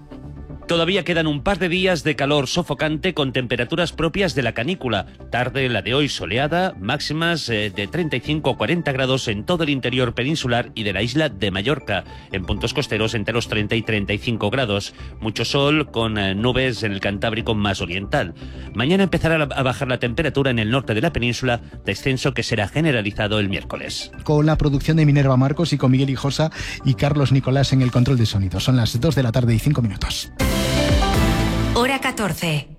Todavía quedan un par de días de calor sofocante con temperaturas propias de la canícula. Tarde la de hoy soleada, máximas eh, de treinta y cinco a cuarenta grados en todo el interior peninsular y de la isla de Mallorca. En puntos costeros entre los treinta y treinta y cinco grados. Mucho sol con eh, nubes en el Cantábrico más oriental. Mañana empezará a bajar la temperatura en el norte de la península, descenso que será generalizado el miércoles. Con la producción de Minerva Marcos y con Miguel Hijosa y Carlos Nicolás en el control de sonido. Son las dos de la tarde y cinco minutos. Hora catorce.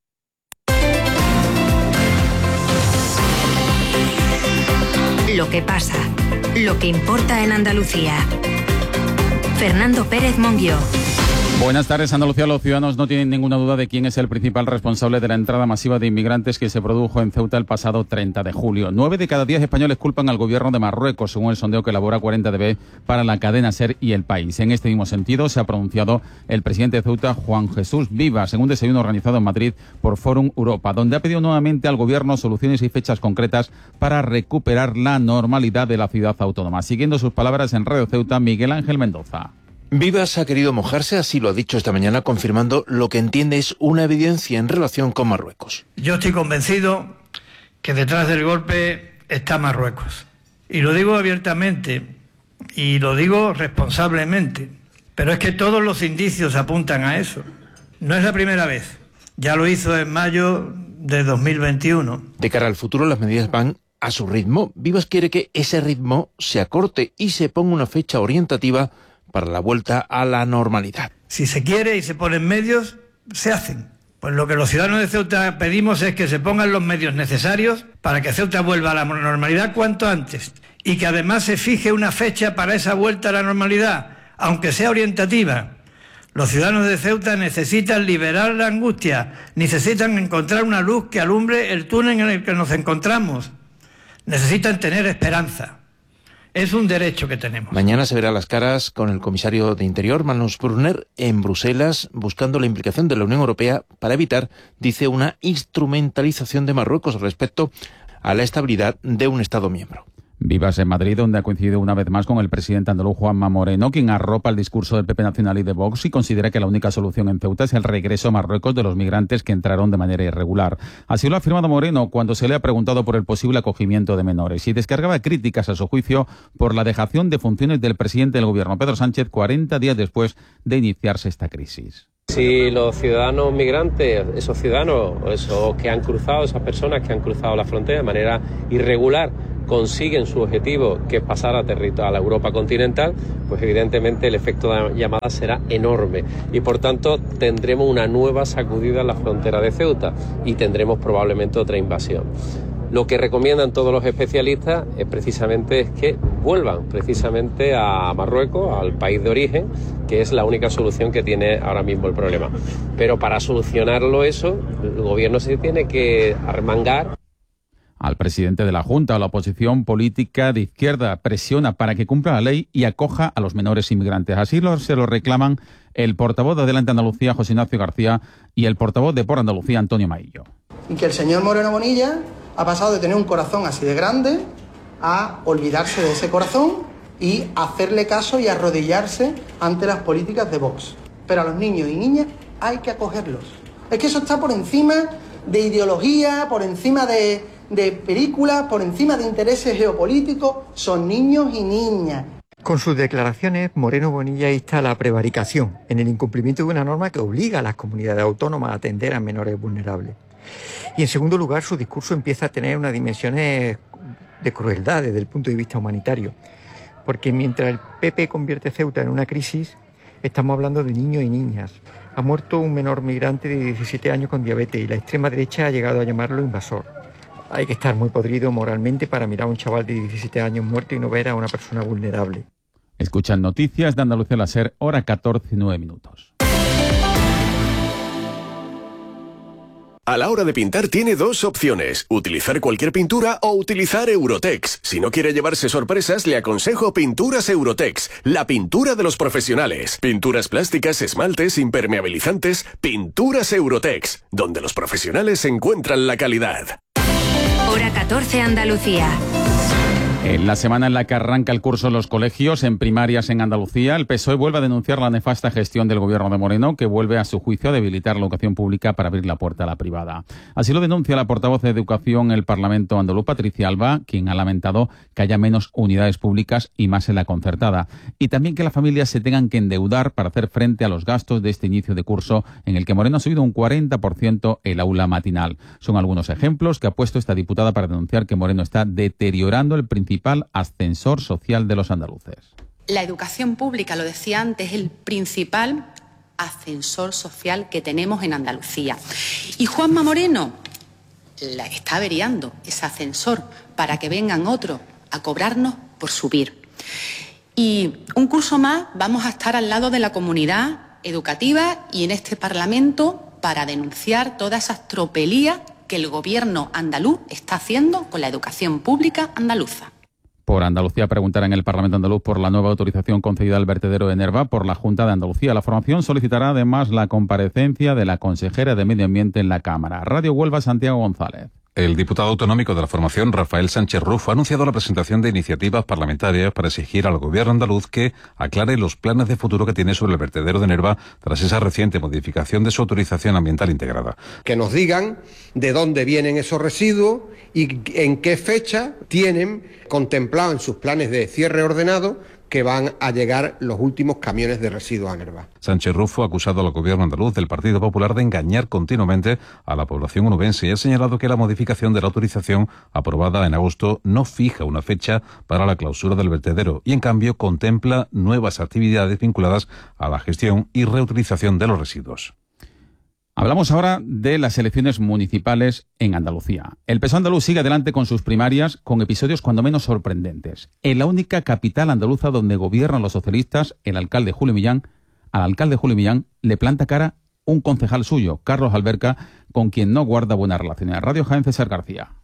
Lo que pasa, lo que importa en Andalucía. Fernando Pérez Monguió. Buenas tardes, Andalucía. Los ciudadanos no tienen ninguna duda de quién es el principal responsable de la entrada masiva de inmigrantes que se produjo en Ceuta el pasado treinta de julio. Nueve de cada diez españoles culpan al gobierno de Marruecos, según el sondeo que elabora cuarenta D B para la cadena SER y El País. En este mismo sentido se ha pronunciado el presidente de Ceuta, Juan Jesús Vivas, en un desayuno organizado en Madrid por Forum Europa, donde ha pedido nuevamente al gobierno soluciones y fechas concretas para recuperar la normalidad de la ciudad autónoma. Siguiendo sus palabras en Radio Ceuta, Miguel Ángel Mendoza. Vivas ha querido mojarse, así lo ha dicho esta mañana, confirmando lo que entiende es una evidencia en relación con Marruecos. Yo estoy convencido que detrás del golpe está Marruecos. Y lo digo abiertamente y lo digo responsablemente, pero es que todos los indicios apuntan a eso. No es la primera vez, ya lo hizo en mayo de dos mil veintiuno. De cara al futuro, las medidas van a su ritmo. Vivas quiere que ese ritmo se acorte y se ponga una fecha orientativa para la vuelta a la normalidad. Si se quiere y se ponen medios, se hacen. Pues lo que los ciudadanos de Ceuta pedimos es que se pongan los medios necesarios para que Ceuta vuelva a la normalidad cuanto antes y que además se fije una fecha para esa vuelta a la normalidad, aunque sea orientativa. Los ciudadanos de Ceuta necesitan liberar la angustia, necesitan encontrar una luz que alumbre el túnel en el que nos encontramos, necesitan tener esperanza. Es un derecho que tenemos. Mañana se verá las caras con el comisario de Interior, Magnus Brunner, en Bruselas, buscando la implicación de la Unión Europea para evitar, dice, una instrumentalización de Marruecos respecto a la estabilidad de un Estado miembro. Vivas en Madrid, donde ha coincidido una vez más con el presidente andaluz Juanma Moreno, quien arropa el discurso del P P Nacional y de Vox y considera que la única solución en Ceuta es el regreso a Marruecos de los migrantes que entraron de manera irregular. Así lo ha afirmado Moreno cuando se le ha preguntado por el posible acogimiento de menores y descargaba críticas a su juicio por la dejación de funciones del presidente del gobierno, Pedro Sánchez, cuarenta días después de iniciarse esta crisis. Si los ciudadanos migrantes, esos ciudadanos, esos que han cruzado, esas personas que han cruzado la frontera de manera irregular, consiguen su objetivo, que es pasar a, territorio, a la Europa continental, pues evidentemente el efecto de llamada será enorme y por tanto tendremos una nueva sacudida en la frontera de Ceuta y tendremos probablemente otra invasión. Lo que recomiendan todos los especialistas es precisamente es que vuelvan precisamente a Marruecos, al país de origen, que es la única solución que tiene ahora mismo el problema. Pero para solucionarlo eso, el gobierno se tiene que arremangar. Al presidente de la Junta, la oposición política de izquierda presiona para que cumpla la ley y acoja a los menores inmigrantes. Así lo, se lo reclaman el portavoz de Adelante Andalucía, José Ignacio García, y el portavoz de Por Andalucía, Antonio Maillo. Y que el señor Moreno Bonilla ha pasado de tener un corazón así de grande a olvidarse de ese corazón y hacerle caso y arrodillarse ante las políticas de Vox. Pero a los niños y niñas hay que acogerlos. Es que eso está por encima de ideología, por encima de... de películas, por encima de intereses geopolíticos, son niños y niñas. Con sus declaraciones, Moreno Bonilla insta a la prevaricación en el incumplimiento de una norma que obliga a las comunidades autónomas a atender a menores vulnerables. Y en segundo lugar, su discurso empieza a tener unas dimensiones de crueldad desde el punto de vista humanitario, porque mientras el P P convierte Ceuta en una crisis, estamos hablando de niños y niñas. Ha muerto un menor migrante de diecisiete años con diabetes y la extrema derecha ha llegado a llamarlo invasor. Hay que estar muy podrido moralmente para mirar a un chaval de diecisiete años muerto y no ver a una persona vulnerable. Escuchan noticias de Andalucía la SER, hora catorce y nueve minutos. A la hora de pintar tiene dos opciones, utilizar cualquier pintura o utilizar Eurotex. Si no quiere llevarse sorpresas, le aconsejo Pinturas Eurotex, la pintura de los profesionales. Pinturas plásticas, esmaltes, impermeabilizantes, Pinturas Eurotex, donde los profesionales encuentran la calidad. Hora catorce Andalucía. En la semana en la que arranca el curso en los colegios, en primarias en Andalucía, el P S O E vuelve a denunciar la nefasta gestión del gobierno de Moreno, que vuelve a su juicio a debilitar la educación pública para abrir la puerta a la privada. Así lo denuncia la portavoz de Educación en el Parlamento andaluz, Patricia Alba, quien ha lamentado que haya menos unidades públicas y más en la concertada. Y también que las familias se tengan que endeudar para hacer frente a los gastos de este inicio de curso, en el que Moreno ha subido un cuarenta por ciento el aula matinal. Son algunos ejemplos que ha puesto esta diputada para denunciar que Moreno está deteriorando el principal ascensor social de los andaluces. La educación pública, lo decía antes, es el principal ascensor social que tenemos en Andalucía. Y Juanma Moreno la está averiando ese ascensor para que vengan otros a cobrarnos por subir. Y un curso más vamos a estar al lado de la comunidad educativa y en este Parlamento para denunciar todas esas tropelías que el gobierno andaluz está haciendo con la educación pública andaluza. Por Andalucía preguntará en el Parlamento andaluz por la nueva autorización concedida al vertedero de Nerva por la Junta de Andalucía. La formación solicitará además la comparecencia de la consejera de Medio Ambiente en la Cámara. Radio Huelva, Santiago González. El diputado autonómico de la formación, Rafael Sánchez Rufo, ha anunciado la presentación de iniciativas parlamentarias para exigir al gobierno andaluz que aclare los planes de futuro que tiene sobre el vertedero de Nerva tras esa reciente modificación de su autorización ambiental integrada. Que nos digan de dónde vienen esos residuos y en qué fecha tienen contemplado en sus planes de cierre ordenado que van a llegar los últimos camiones de residuos a Nerva. Sánchez Rufo ha acusado al gobierno andaluz del Partido Popular de engañar continuamente a la población onubense y ha señalado que la modificación de la autorización aprobada en agosto no fija una fecha para la clausura del vertedero y en cambio contempla nuevas actividades vinculadas a la gestión y reutilización de los residuos. Hablamos ahora de las elecciones municipales en Andalucía. El P S O E andaluz sigue adelante con sus primarias con episodios cuando menos sorprendentes. En la única capital andaluza donde gobiernan los socialistas, el alcalde Julio Millán, al alcalde Julio Millán le planta cara un concejal suyo, Carlos Alberca, con quien no guarda buenas relaciones. Radio Jaén, César García.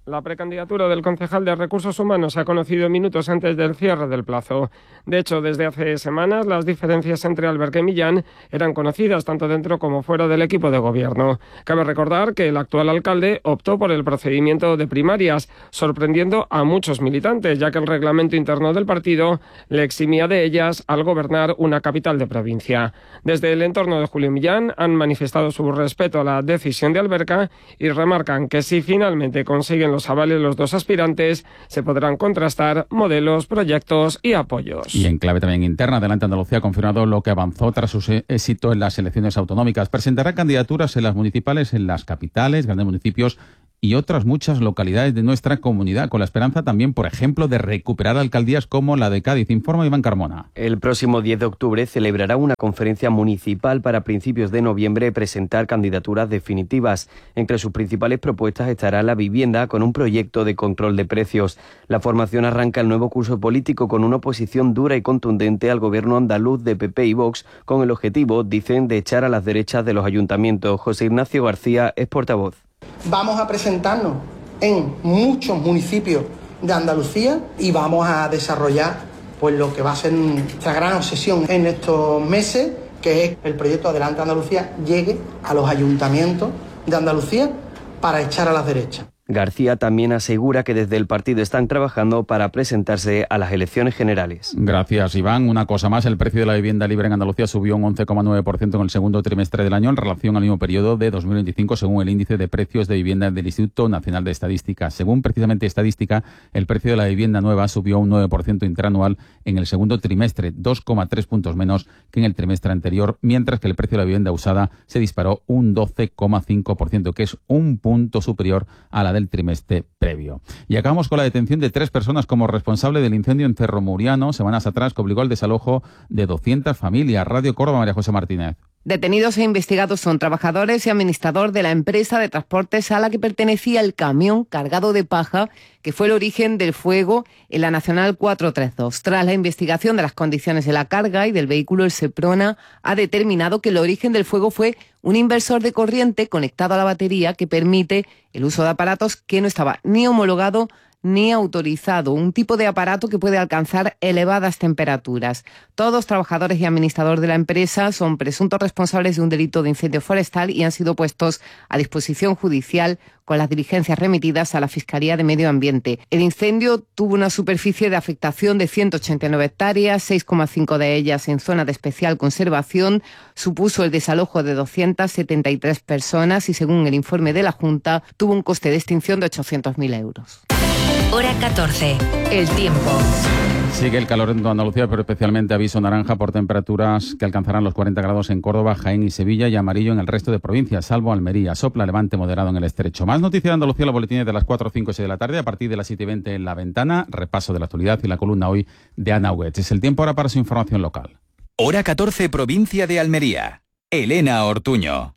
La precandidatura del concejal de Recursos Humanos se ha conocido minutos antes del cierre del plazo. De hecho, desde hace semanas las diferencias entre Alberca y Millán eran conocidas tanto dentro como fuera del equipo de gobierno. Cabe recordar que el actual alcalde optó por el procedimiento de primarias, sorprendiendo a muchos militantes, ya que el reglamento interno del partido le eximía de ellas al gobernar una capital de provincia. Desde el entorno de Julio Millán han manifestado su respeto a la decisión de Alberca y remarcan que si finalmente consiguen los avales los dos aspirantes, se podrán contrastar modelos, proyectos y apoyos. Y en clave también interna, Adelante Andalucía ha confirmado lo que avanzó tras su éxito en las elecciones autonómicas. Presentará candidaturas en las municipales, en las capitales, grandes municipios y otras muchas localidades de nuestra comunidad, con la esperanza también, por ejemplo, de recuperar alcaldías como la de Cádiz. Informa Iván Carmona. El próximo diez de octubre celebrará una conferencia municipal para principios de noviembre presentar candidaturas definitivas. Entre sus principales propuestas estará la vivienda con un proyecto de control de precios. La formación arranca el nuevo curso político con una oposición dura y contundente al gobierno andaluz de P P y Vox, con el objetivo, dicen, de echar a las derechas de los ayuntamientos. José Ignacio García es portavoz. Vamos a presentarnos en muchos municipios de Andalucía y vamos a desarrollar pues lo que va a ser nuestra gran obsesión en estos meses, que es el proyecto Adelante Andalucía llegue a los ayuntamientos de Andalucía para echar a las derechas. García también asegura que desde el partido están trabajando para presentarse a las elecciones generales. Gracias, Iván. Una cosa más, el precio de la vivienda libre en Andalucía subió un once coma nueve por ciento en el segundo trimestre del año en relación al mismo periodo de dos mil veinticinco, según el índice de precios de vivienda del Instituto Nacional de Estadística. Según precisamente Estadística, el precio de la vivienda nueva subió un nueve por ciento interanual en el segundo trimestre, dos coma tres puntos menos que en el trimestre anterior, mientras que el precio de la vivienda usada se disparó un doce coma cinco por ciento, que es un punto superior a la del trimestre previo. Y acabamos con la detención de tres personas como responsable del incendio en Cerro Muriano, semanas atrás, que obligó al desalojo de doscientas familias. Radio Córdoba, María José Martínez. Detenidos e investigados son trabajadores y administrador de la empresa de transportes a la que pertenecía el camión cargado de paja, que fue el origen del fuego en la Nacional cuatrocientos treinta y dos. Tras la investigación de las condiciones de la carga y del vehículo, el Seprona ha determinado que el origen del fuego fue un inversor de corriente conectado a la batería que permite el uso de aparatos que no estaba ni homologado ni autorizado, un tipo de aparato que puede alcanzar elevadas temperaturas. Todos trabajadores y administrador de la empresa son presuntos responsables de un delito de incendio forestal y han sido puestos a disposición judicial con las diligencias remitidas a la Fiscalía de Medio Ambiente. El incendio tuvo una superficie de afectación de ciento ochenta y nueve hectáreas, seis coma cinco de ellas en zona de especial conservación, supuso el desalojo de doscientas setenta y tres personas y, según el informe de la Junta, tuvo un coste de extinción de ochocientos mil euros. Hora catorce. El tiempo. Sigue el calor en toda Andalucía, pero especialmente aviso naranja por temperaturas que alcanzarán los cuarenta grados en Córdoba, Jaén y Sevilla, y amarillo en el resto de provincias, salvo Almería. Sopla levante moderado en el estrecho. Más noticias de Andalucía, los boletines de las cuatro, cinco y seis de la tarde, a partir de las siete y veinte en La Ventana, repaso de la actualidad y la columna hoy de Ana Huguet. Es el tiempo ahora para su información local. Hora catorce, provincia de Almería. Elena Ortuño.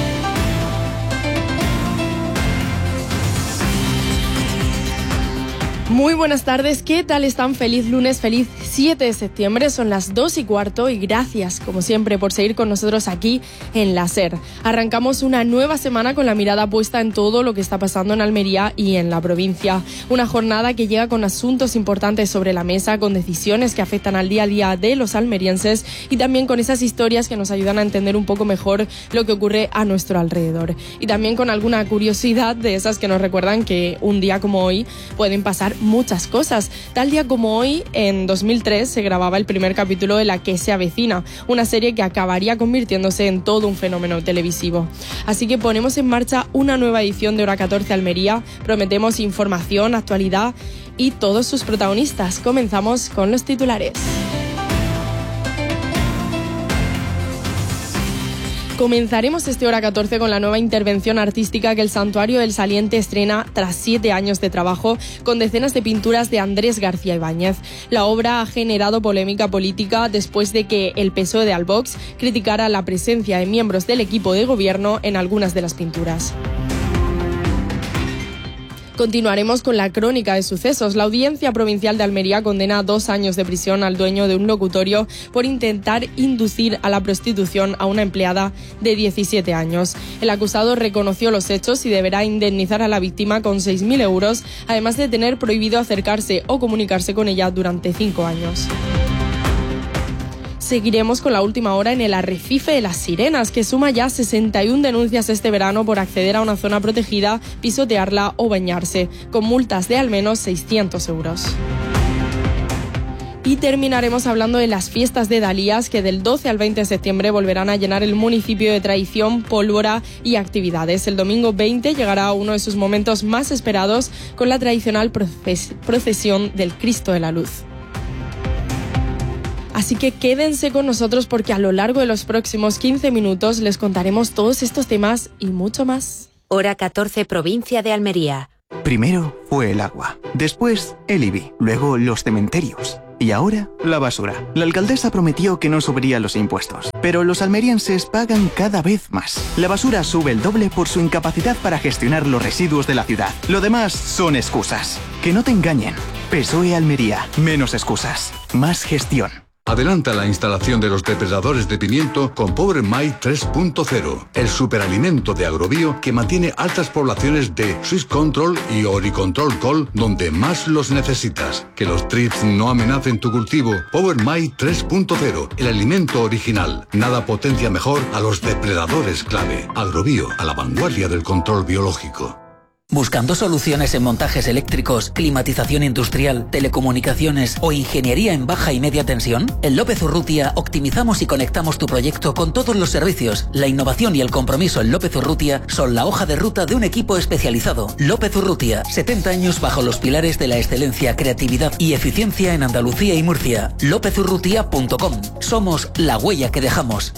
Muy buenas tardes, ¿qué tal están? Feliz lunes, feliz siete de septiembre, son las dos y cuarto y gracias, como siempre, por seguir con nosotros aquí en la SER. Arrancamos una nueva semana con la mirada puesta en todo lo que está pasando en Almería y en la provincia. Una jornada que llega con asuntos importantes sobre la mesa, con decisiones que afectan al día a día de los almerienses y también con esas historias que nos ayudan a entender un poco mejor lo que ocurre a nuestro alrededor. Y también con alguna curiosidad de esas que nos recuerdan que un día como hoy pueden pasar muchas cosas. Tal día como hoy, en dos mil tres, se grababa el primer capítulo de La que se avecina, una serie que acabaría convirtiéndose en todo un fenómeno televisivo. Así que ponemos en marcha una nueva edición de Hora catorce Almería. Prometemos información, actualidad y todos sus protagonistas. Comenzamos con los titulares. Comenzaremos este Hora catorce con la nueva intervención artística que el Santuario del Saliente estrena tras siete años de trabajo, con decenas de pinturas de Andrés García Ibáñez. La obra ha generado polémica política después de que el P S O E de Albox criticara la presencia de miembros del equipo de gobierno en algunas de las pinturas. Continuaremos con la crónica de sucesos. La Audiencia Provincial de Almería condena a dos años de prisión al dueño de un locutorio por intentar inducir a la prostitución a una empleada de diecisiete años. El acusado reconoció los hechos y deberá indemnizar a la víctima con seis mil euros, además de tener prohibido acercarse o comunicarse con ella durante cinco años. Seguiremos con la última hora en el arrecife de las Sirenas, que suma ya sesenta y una denuncias este verano por acceder a una zona protegida, pisotearla o bañarse, con multas de al menos seiscientos euros. Y terminaremos hablando de las fiestas de Dalías, que del doce al veinte de septiembre volverán a llenar el municipio de tradición, pólvora y actividades. El domingo veinte llegará uno de sus momentos más esperados con la tradicional procesión del Cristo de la Luz. Así que quédense con nosotros porque a lo largo de los próximos quince minutos les contaremos todos estos temas y mucho más. Hora catorce, provincia de Almería. Primero fue el agua, después el I B I, luego los cementerios y ahora la basura. La alcaldesa prometió que no subiría los impuestos, pero los almerienses pagan cada vez más. La basura sube el doble por su incapacidad para gestionar los residuos de la ciudad. Lo demás son excusas. Que no te engañen. P S O E Almería. Menos excusas. Más gestión. Adelanta la instalación de los depredadores de pimiento con Power My tres punto cero, el superalimento de Agrobio que mantiene altas poblaciones de Swiss Control y Oricontrol Col donde más los necesitas. Que los trips no amenacen tu cultivo. Power My tres punto cero, el alimento original. Nada potencia mejor a los depredadores clave. Agrobio, a la vanguardia del control biológico. ¿Buscando soluciones en montajes eléctricos, climatización industrial, telecomunicaciones o ingeniería en baja y media tensión? En López Urrutia optimizamos y conectamos tu proyecto con todos los servicios. La innovación y el compromiso en López Urrutia son la hoja de ruta de un equipo especializado. López Urrutia, setenta años bajo los pilares de la excelencia, creatividad y eficiencia en Andalucía y Murcia. lópez urrutia punto com. Somos la huella que dejamos.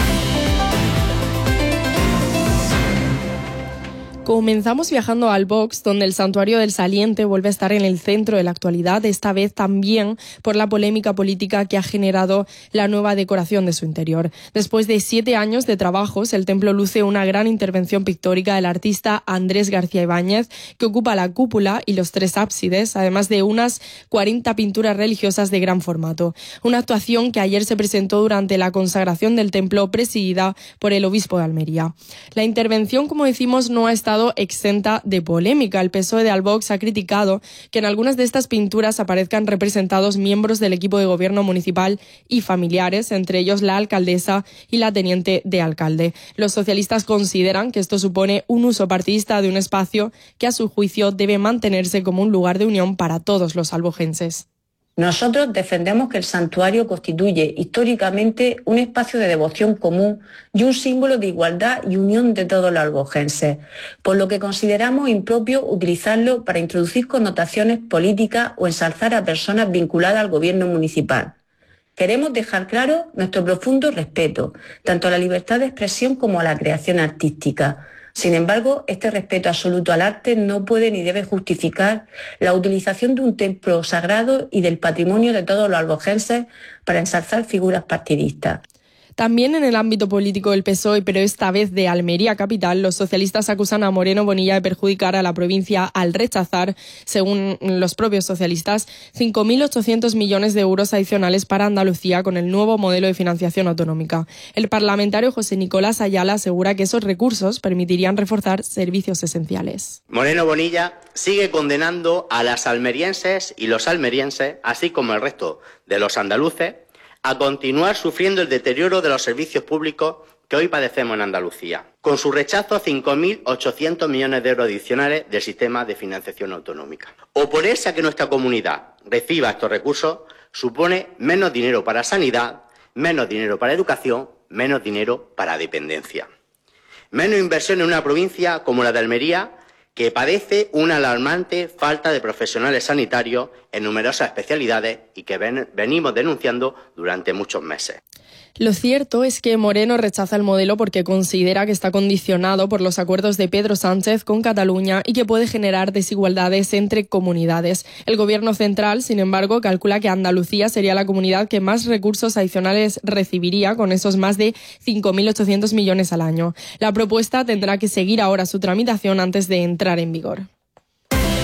Comenzamos viajando al Box, donde el Santuario del Saliente vuelve a estar en el centro de la actualidad, esta vez también por la polémica política que ha generado la nueva decoración de su interior. Después de siete años de trabajos, el templo luce una gran intervención pictórica del artista Andrés García Ibáñez, que ocupa la cúpula y los tres ábsides, además de unas cuarenta pinturas religiosas de gran formato. Una actuación que ayer se presentó durante la consagración del templo presidida por el obispo de Almería. La intervención, como decimos, no ha estado exenta de polémica. El P S O E de Albox ha criticado que en algunas de estas pinturas aparezcan representados miembros del equipo de gobierno municipal y familiares, entre ellos la alcaldesa y la teniente de alcalde. Los socialistas consideran que esto supone un uso partidista de un espacio que a su juicio debe mantenerse como un lugar de unión para todos los albogenses. Nosotros defendemos que el santuario constituye históricamente un espacio de devoción común y un símbolo de igualdad y unión de todos los albogenses, por lo que consideramos impropio utilizarlo para introducir connotaciones políticas o ensalzar a personas vinculadas al gobierno municipal. Queremos dejar claro nuestro profundo respeto, tanto a la libertad de expresión como a la creación artística. Sin embargo, este respeto absoluto al arte no puede ni debe justificar la utilización de un templo sagrado y del patrimonio de todos los albogenses para ensalzar figuras partidistas. También en el ámbito político del P S O E, pero esta vez de Almería capital, los socialistas acusan a Moreno Bonilla de perjudicar a la provincia al rechazar, según los propios socialistas, cinco mil ochocientos millones de euros adicionales para Andalucía con el nuevo modelo de financiación autonómica. El parlamentario José Nicolás Ayala asegura que esos recursos permitirían reforzar servicios esenciales. Moreno Bonilla sigue condenando a las almerienses y los almerienses, así como el resto de los andaluces, a continuar sufriendo el deterioro de los servicios públicos que hoy padecemos en Andalucía, con su rechazo a cinco mil ochocientos millones de euros adicionales del sistema de financiación autonómica. Oponerse a que nuestra comunidad reciba estos recursos supone menos dinero para sanidad, menos dinero para educación, menos dinero para dependencia. Menos inversión en una provincia como la de Almería, que padece una alarmante falta de profesionales sanitarios en numerosas especialidades y que ven, venimos denunciando durante muchos meses. Lo cierto es que Moreno rechaza el modelo porque considera que está condicionado por los acuerdos de Pedro Sánchez con Cataluña y que puede generar desigualdades entre comunidades. El Gobierno central, sin embargo, calcula que Andalucía sería la comunidad que más recursos adicionales recibiría, con esos más de cinco mil ochocientos millones al año. La propuesta tendrá que seguir ahora su tramitación antes de entrar en vigor.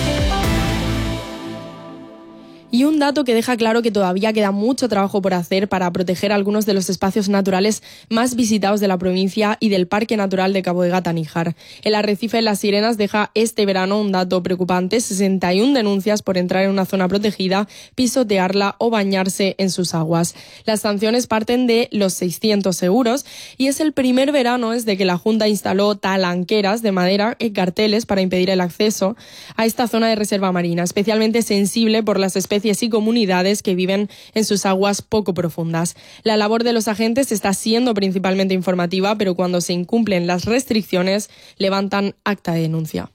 Y un dato que deja claro que todavía queda mucho trabajo por hacer para proteger algunos de los espacios naturales más visitados de la provincia y del Parque Natural de Cabo de Gata-Níjar. El arrecife de Las Sirenas deja este verano un dato preocupante: sesenta y una denuncias por entrar en una zona protegida, pisotearla o bañarse en sus aguas. Las sanciones parten de los seiscientos euros y es el primer verano desde que la Junta instaló talanqueras de madera en carteles para impedir el acceso a esta zona de reserva marina, especialmente sensible por las especies y comunidades que viven en sus aguas poco profundas. La labor de los agentes está siendo principalmente informativa, pero cuando se incumplen las restricciones, levantan acta de denuncia.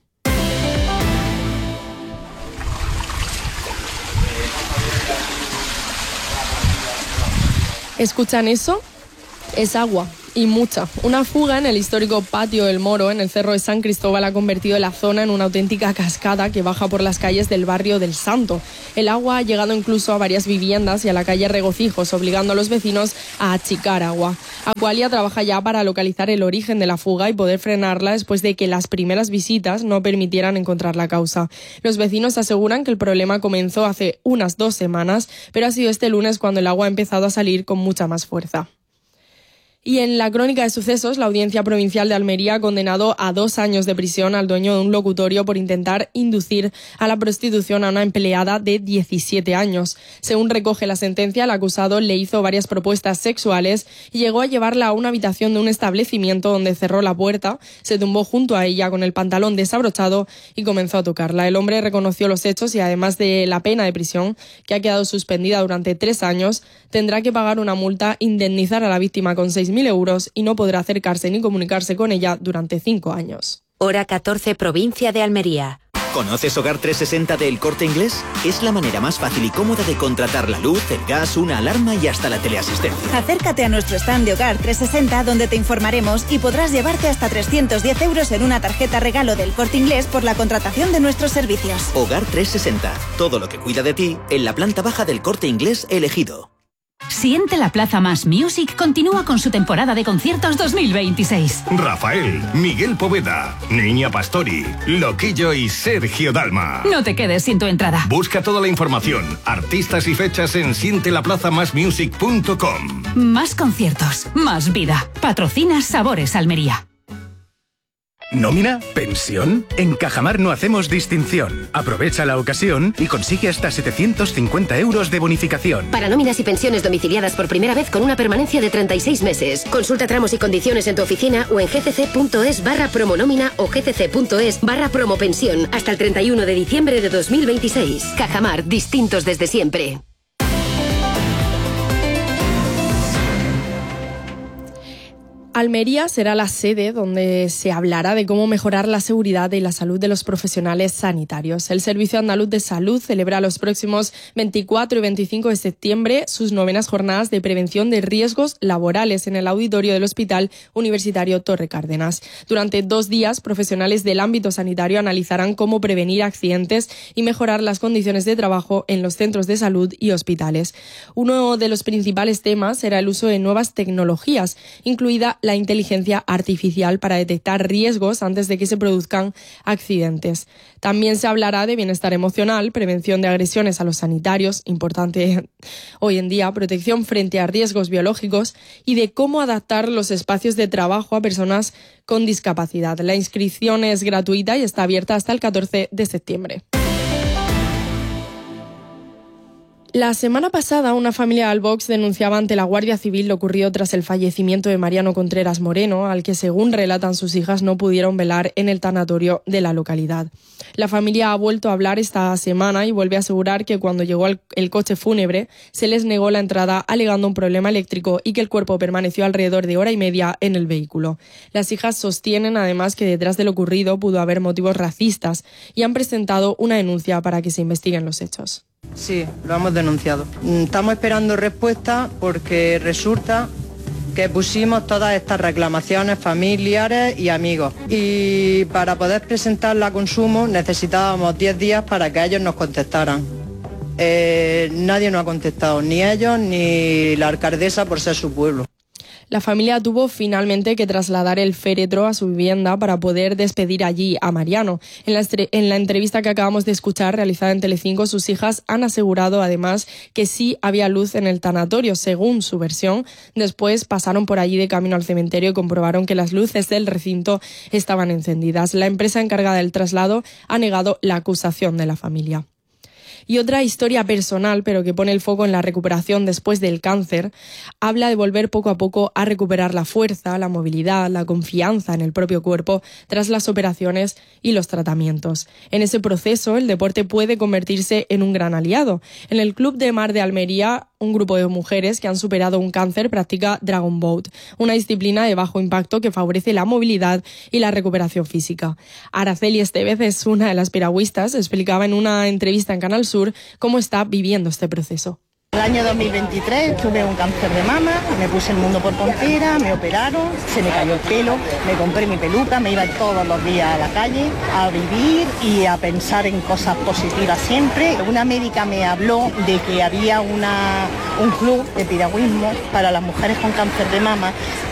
¿Escuchan eso? Es agua. Y mucha. Una fuga en el histórico Patio del Moro, en el Cerro de San Cristóbal, ha convertido la zona en una auténtica cascada que baja por las calles del barrio del Santo. El agua ha llegado incluso a varias viviendas y a la calle Regocijos, obligando a los vecinos a achicar agua. Aqualia trabaja ya para localizar el origen de la fuga y poder frenarla después de que las primeras visitas no permitieran encontrar la causa. Los vecinos aseguran que el problema comenzó hace unas dos semanas, pero ha sido este lunes cuando el agua ha empezado a salir con mucha más fuerza. Y en la crónica de sucesos, la Audiencia Provincial de Almería ha condenado a dos años de prisión al dueño de un locutorio por intentar inducir a la prostitución a una empleada de diecisiete años. Según recoge la sentencia, el acusado le hizo varias propuestas sexuales y llegó a llevarla a una habitación de un establecimiento donde cerró la puerta, se tumbó junto a ella con el pantalón desabrochado y comenzó a tocarla. El hombre reconoció los hechos y, además de la pena de prisión, que ha quedado suspendida durante tres años, tendrá que pagar una multa, indemnizar a la víctima con seis mil euros y no podrá acercarse ni comunicarse con ella durante cinco años. Hora catorce, provincia de Almería. ¿Conoces Hogar trescientos sesenta de El Corte Inglés? Es la manera más fácil y cómoda de contratar la luz, el gas, una alarma y hasta la teleasistencia. Acércate a nuestro stand de Hogar trescientos sesenta donde te informaremos y podrás llevarte hasta trescientos diez euros en una tarjeta regalo del Corte Inglés por la contratación de nuestros servicios. Hogar trescientos sesenta. Todo lo que cuida de ti en la planta baja del Corte Inglés elegido. Siente la Plaza Más Music continúa con su temporada de conciertos dos mil veintiséis. Rafael, Miguel Poveda, Niña Pastori, Loquillo y Sergio Dalma. No te quedes sin tu entrada. Busca toda la información, artistas y fechas en siente la plaza más music punto com. Más conciertos, más vida. Patrocina Sabores Almería. ¿Nómina? ¿Pensión? En Cajamar no hacemos distinción. Aprovecha la ocasión y consigue hasta setecientos cincuenta euros de bonificación. Para nóminas y pensiones domiciliadas por primera vez con una permanencia de treinta y seis meses. Consulta tramos y condiciones en tu oficina o en gcc.es barra promonómina o gcc.es barra promopensión hasta el treinta y uno de diciembre de dos mil veintiséis. Cajamar, distintos desde siempre. Almería será la sede donde se hablará de cómo mejorar la seguridad y la salud de los profesionales sanitarios. El Servicio Andaluz de Salud celebra los próximos veinticuatro y veinticinco de septiembre sus novenas jornadas de prevención de riesgos laborales en el auditorio del Hospital Universitario Torre Cárdenas. Durante dos días, profesionales del ámbito sanitario analizarán cómo prevenir accidentes y mejorar las condiciones de trabajo en los centros de salud y hospitales. Uno de los principales temas será el uso de nuevas tecnologías, incluida la inteligencia artificial, para detectar riesgos antes de que se produzcan accidentes. También se hablará de bienestar emocional, prevención de agresiones a los sanitarios, importante hoy en día, protección frente a riesgos biológicos y de cómo adaptar los espacios de trabajo a personas con discapacidad. La inscripción es gratuita y está abierta hasta el catorce de septiembre. La semana pasada, una familia de Albox denunciaba ante la Guardia Civil lo ocurrido tras el fallecimiento de Mariano Contreras Moreno, al que, según relatan sus hijas, no pudieron velar en el tanatorio de la localidad. La familia ha vuelto a hablar esta semana y vuelve a asegurar que cuando llegó el coche fúnebre se les negó la entrada alegando un problema eléctrico y que el cuerpo permaneció alrededor de hora y media en el vehículo. Las hijas sostienen además que detrás de lo ocurrido pudo haber motivos racistas y han presentado una denuncia para que se investiguen los hechos. Sí, lo hemos denunciado. Estamos esperando respuesta porque resulta que pusimos todas estas reclamaciones familiares y amigos. Y para poder presentarla a consumo necesitábamos diez días para que ellos nos contestaran. Eh, nadie nos ha contestado, ni ellos ni la alcaldesa por ser su pueblo. La familia tuvo finalmente que trasladar el féretro a su vivienda para poder despedir allí a Mariano. En la, estre- en la entrevista que acabamos de escuchar, realizada en Telecinco, sus hijas han asegurado además que sí había luz en el tanatorio, según su versión. Después pasaron por allí de camino al cementerio y comprobaron que las luces del recinto estaban encendidas. La empresa encargada del traslado ha negado la acusación de la familia. Y otra historia personal, pero que pone el foco en la recuperación después del cáncer, habla de volver poco a poco a recuperar la fuerza, la movilidad, la confianza en el propio cuerpo tras las operaciones y los tratamientos. En ese proceso, el deporte puede convertirse en un gran aliado. En el Club de Mar de Almería, un grupo de mujeres que han superado un cáncer practica Dragon Boat, una disciplina de bajo impacto que favorece la movilidad y la recuperación física. Araceli Estevez es una de las piragüistas, explicaba en una entrevista en Canal Sur cómo está viviendo este proceso. El año dos mil veintitrés tuve un cáncer de mama, me puse el mundo por tontera, me operaron, se me cayó el pelo, me compré mi peluca, me iba todos los días a la calle a vivir y a pensar en cosas positivas siempre. Una médica me habló de que había una, un club de piragüismo para las mujeres con cáncer de mama